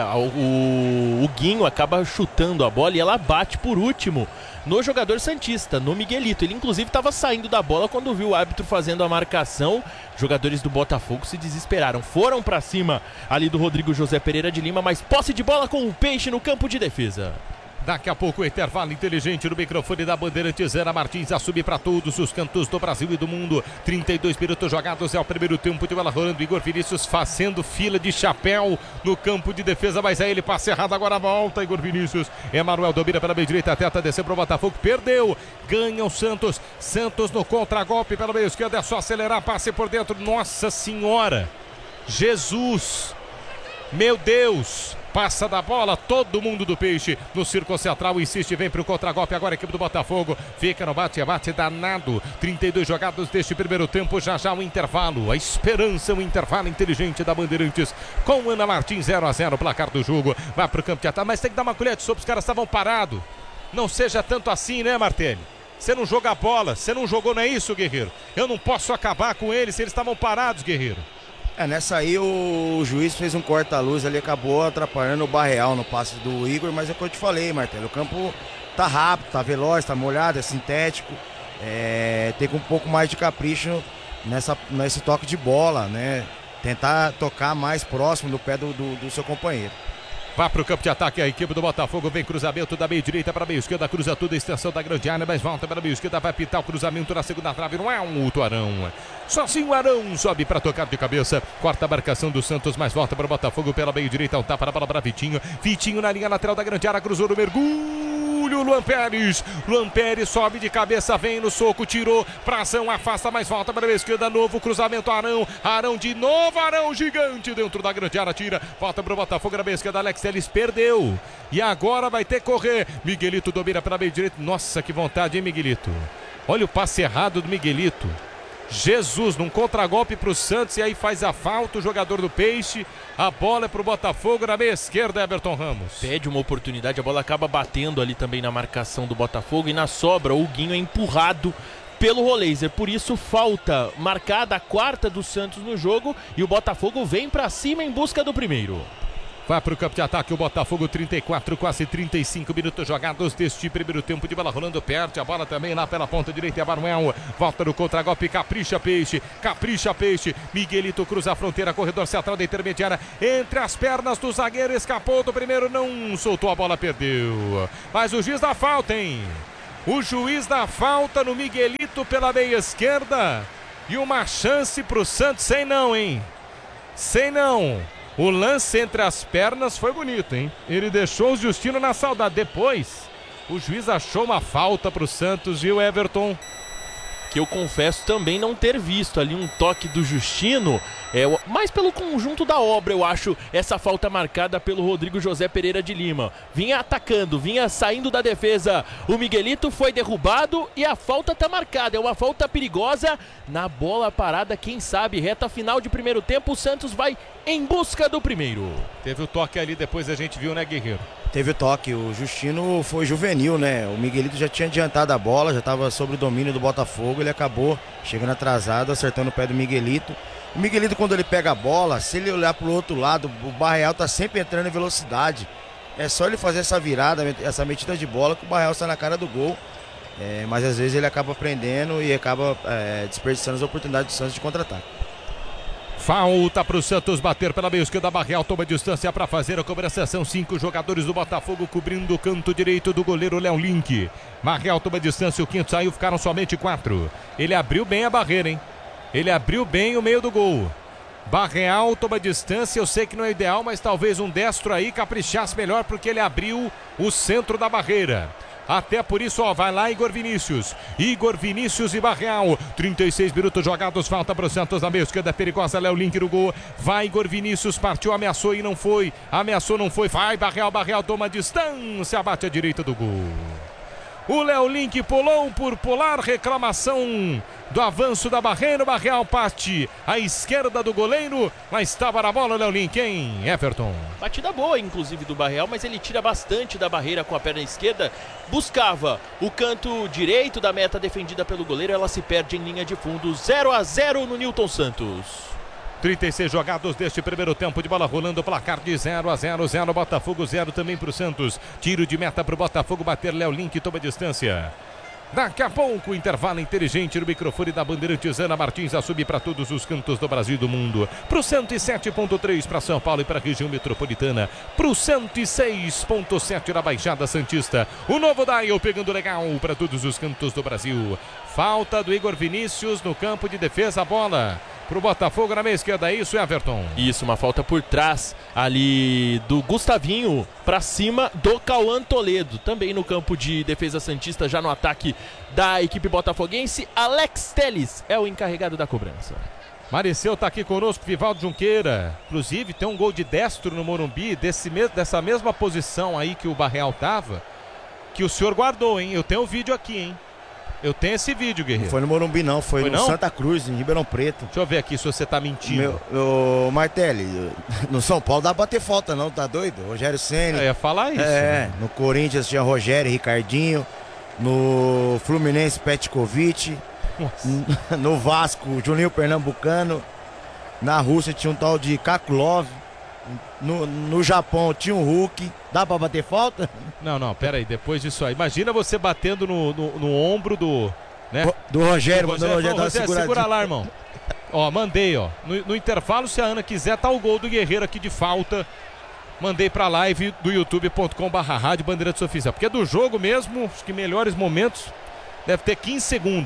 o, o Guinho acaba chutando a bola e ela bate por último no jogador santista, no Miguelito. Ele inclusive estava saindo da bola quando viu o árbitro fazendo a marcação. Jogadores do Botafogo se desesperaram, foram para cima ali do Rodrigo José Pereira de Lima, mas posse de bola com o Peixe no campo de defesa. Daqui a pouco o intervalo inteligente no microfone da Bandeirantes. Ana Martins a subir para todos os cantos do Brasil e do mundo. trinta e dois minutos jogados, é o primeiro tempo de bola rolando. Igor Vinícius fazendo fila de chapéu no campo de defesa, mas aí ele passa errado, agora volta Igor Vinícius. Emanuel domina pela meia direita, tenta descer para o Botafogo, perdeu. Ganha o Santos. Santos no contra-golpe pela meia esquerda, é só acelerar, passe por dentro. Nossa Senhora! Jesus! Meu Deus! Passa da bola, todo mundo do Peixe no círculo central, insiste, vem para o contra-golpe agora a equipe do Botafogo, fica no bate-bate danado. trinta e dois jogados deste primeiro tempo, já já o intervalo, a esperança, o intervalo inteligente da Bandeirantes com Ana Martins, zero a zero, placar do jogo, vai para o campo de ataque, mas tem que dar uma colher de sopa, os caras estavam parados, não seja tanto assim, né, Martelli? Você não joga bola, você não jogou, não é isso, Guerreiro? Eu não posso acabar com eles se eles estavam parados, Guerreiro. É, nessa aí o juiz fez um corta-luz ali, acabou atrapalhando o Barreal no passe do Igor, mas é o que eu te falei, Martelo, o campo tá rápido, tá veloz, tá molhado, é sintético, é, tem um pouco mais de capricho nessa, nesse toque de bola, né? Tentar tocar mais próximo do pé do, do, do seu companheiro. Vai para o campo de ataque a equipe do Botafogo, vem cruzamento da meia direita para a meia esquerda, cruza tudo, a extensão da grande área, mas volta para a meia esquerda, vai pitar o cruzamento na segunda trave, não é um outro Arão. Sozinho o Arão sobe para tocar de cabeça, corta a marcação do Santos, mas volta para o Botafogo pela meia direita, um tapa na bola para Vitinho, Vitinho na linha lateral da grande área, cruzou no mergulho o Luan Pérez. Luan Pérez sobe de cabeça, vem no soco, tirou pra ação, afasta, mais volta para a esquerda, novo cruzamento, Arão, Arão de novo, Arão gigante dentro da grande área, tira, volta pro Botafogo na meia esquerda, Alex Telles perdeu. E agora vai ter que correr. Miguelito domina pela meia direita. Nossa, que vontade, hein, Miguelito? Olha o passe errado do Miguelito. Jesus, num contragolpe pro Santos, e aí faz a falta o jogador do Peixe. A bola é pro Botafogo na meia esquerda, Everton Ramos. Pede uma oportunidade, a bola acaba batendo ali também na marcação do Botafogo, e na sobra o Guinho é empurrado pelo Roleiser. Por isso, falta marcada, a quarta do Santos no jogo, e o Botafogo vem pra cima em busca do primeiro. Vai para o campo de ataque o Botafogo, trinta e quatro, quase trinta e cinco minutos jogados deste primeiro tempo de bola rolando, perde a bola também lá pela ponta direita, Emanuel, volta no contragolpe, capricha Peixe, capricha Peixe, Miguelito cruza a fronteira, corredor central da intermediária, entre as pernas do zagueiro, escapou do primeiro, não soltou a bola, perdeu, mas o juiz dá falta, hein? O juiz dá falta no Miguelito pela meia esquerda, e uma chance pro Santos, sem não, hein? Sem não. O lance entre as pernas foi bonito, hein? Ele deixou o Justino na saudade. Depois, o juiz achou uma falta pro Santos, viu, Everton? Que eu confesso também não ter visto ali um toque do Justino, é, mais pelo conjunto da obra, eu acho, essa falta marcada pelo Rodrigo José Pereira de Lima. Vinha atacando, vinha saindo da defesa, o Miguelito foi derrubado e a falta tá marcada, é uma falta perigosa na bola parada, quem sabe, reta final de primeiro tempo, o Santos vai em busca do primeiro. Teve o toque ali, depois a gente viu, né, Guerreiro? Teve o toque, o Justino foi juvenil, né? O Miguelito já tinha adiantado a bola, já estava sob o domínio do Botafogo, ele acabou chegando atrasado, acertando o pé do Miguelito. O Miguelito, quando ele pega a bola, se ele olhar pro outro lado, o Barreal tá sempre entrando em velocidade. É só ele fazer essa virada, essa metida de bola, que o Barreal está na cara do gol. É, mas às vezes ele acaba prendendo e acaba é, desperdiçando as oportunidades do Santos de contra-ataque. Falta para o Santos bater pela meia esquerda, Barreal toma distância para fazer a cobrança, são cinco jogadores do Botafogo cobrindo o canto direito do goleiro Léo Link. Barreal toma distância, o quinto saiu, ficaram somente quatro. Ele abriu bem a barreira, hein? Ele abriu bem o meio do gol. Barreal toma distância, eu sei que não é ideal, mas talvez um destro aí caprichasse melhor porque ele abriu o centro da barreira. Até por isso, ó, vai lá Igor Vinícius. Igor Vinícius e Barreal. trinta e seis minutos jogados, falta para o Santos na meia esquerda, perigosa, Léo Link no gol. Vai Igor Vinícius, partiu, ameaçou e não foi. Ameaçou, não foi. Vai Barreal, Barreal toma distância, bate à direita do gol. O Léo Link pulou por pular, reclamação do avanço da barreira, o Barreal parte à esquerda do goleiro, mas estava na bola o Léo Link, hein, Everton? Batida boa, inclusive, do Barreal, mas ele tira bastante da barreira com a perna esquerda, buscava o canto direito da meta defendida pelo goleiro, ela se perde em linha de fundo, zero a zero no Newton Santos. trinta e seis jogados deste primeiro tempo de bola rolando, placar de zero a zero, zero Botafogo, zero também para o Santos. Tiro de meta para o Botafogo bater, Léo Link toma distância. Daqui a pouco, intervalo inteligente no microfone da Bandeirantes, Ana Martins, a subir para todos os cantos do Brasil e do mundo. Para o cento e sete ponto três para São Paulo e para a região metropolitana. Para o cento e seis ponto sete na Baixada Santista. O novo Dial pegando legal para todos os cantos do Brasil. Falta do Igor Vinícius no campo de defesa, a bola pro Botafogo na meia esquerda, é isso, Everton? Isso, uma falta por trás ali do Gustavinho para cima do Cauã Toledo, também no campo de defesa santista, já no ataque da equipe botafoguense. Alex Telles é o encarregado da cobrança. Mareceu tá aqui conosco, Vivaldo Junqueira. Inclusive tem um gol de destro no Morumbi, desse mes dessa mesma posição aí que o Barreal tava, que o senhor guardou, hein? Eu tenho o vídeo aqui, hein? Eu tenho esse vídeo, Guerreiro. Não foi no Morumbi, não. Foi, foi no não? Santa Cruz, em Ribeirão Preto. Deixa eu ver aqui se você tá mentindo. Meu, meu Martelli, no São Paulo dá pra bater falta, não? Tá doido? Rogério Ceni. Eu ia falar isso. É, no Corinthians tinha Rogério e Ricardinho. No Fluminense, Petkovic. Nossa. No Vasco, Juninho Pernambucano. Na Rússia tinha um tal de Kakulov. No, no Japão tinha um Hulk. Dá pra bater falta? Não, não, pera aí, depois disso aí. Imagina você batendo no, no, no ombro do... Né? Do Rogério, do mandando o Rogério dar uma seguradinha. Segura lá, irmão. Ó, mandei, ó. No, no intervalo, se a Ana quiser, tá o gol do Guerreiro aqui de falta. Mandei pra live do youtube ponto com barra rádio Bandeirantes Oficial. Porque é do jogo mesmo, acho que melhores momentos, deve ter quinze segundos.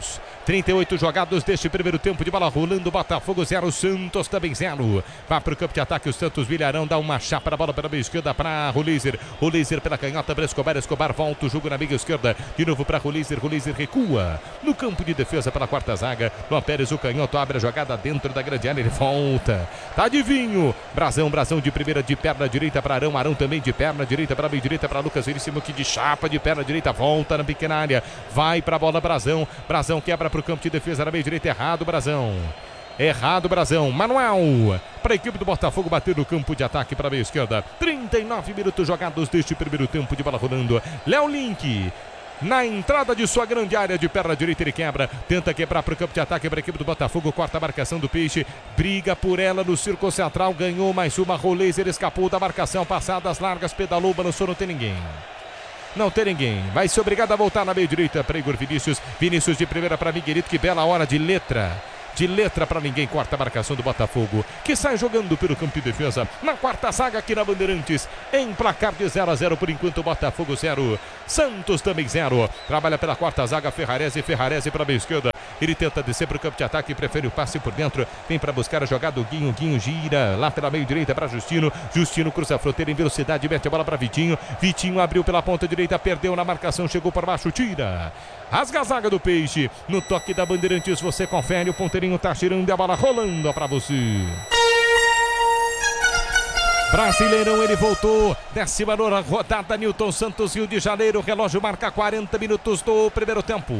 trinta e oito jogados deste primeiro tempo de bola rolando. Botafogo zero, Santos também zero. Vai para o campo de ataque o Santos. Vilharão dá uma chapa na bola pela meia esquerda para Rolizer. Rolizer pela canhota para Escobar. Escobar volta o jogo na meia esquerda. De novo para Rolizer. Rolizer recua no campo de defesa pela quarta zaga. Luan Pérez, o canhoto, abre a jogada dentro da grande área. Ele volta. Tá de vinho. Brazão, Brazão de primeira de perna direita para Arão. Arão também de perna direita para meia direita para Lucas Veríssimo, que de chapa de perna direita volta na pequena área. Vai para a bola Brazão. Brazão quebra para o campo de defesa na meia direita. Errado, Brazão. Errado, Brazão. Manuel para a equipe do Botafogo bater no campo de ataque para a meia esquerda. trinta e nove minutos jogados deste primeiro tempo de bola rolando. Léo Link na entrada de sua grande área de perna direita, ele quebra, tenta quebrar para o campo de ataque para a equipe do Botafogo, corta a marcação do Peixe, briga por ela no círculo central, ganhou mais uma. Rolizer escapou da marcação, passadas largas, pedalou, balançou, não tem ninguém. Não tem ninguém, vai ser obrigado a voltar na meia direita para Igor Vinícius. Vinícius de primeira para Miguelito, que bela hora de letra. De letra para ninguém, corta a marcação do Botafogo, que sai jogando pelo campo de defesa. Na quarta zaga aqui na Bandeirantes, em placar de zero a zero por enquanto, Botafogo zero, Santos também zero. Trabalha pela quarta zaga, Ferrarese, Ferrarese para a meia esquerda. Ele tenta descer para o campo de ataque, prefere o passe por dentro, vem para buscar a jogada, o Guinho, Guinho gira lá pela meia direita para Justino. Justino cruza a fronteira em velocidade, mete a bola para Vitinho. Vitinho abriu pela ponta direita, perdeu na marcação, chegou por baixo, tira. Rasga a zaga do Peixe. No toque da Bandeirantes você confere, o ponteirinho tá tirando a bola rolando para você. Brasileirão, ele voltou. Décima nona rodada, Newton Santos, Rio de Janeiro. Relógio marca quarenta minutos do primeiro tempo.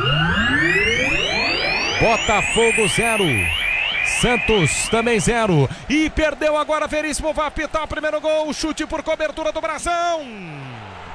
Botafogo zero, Santos também zero. E perdeu agora, Veríssimo vai apitar o primeiro gol. Chute por cobertura do Brazão.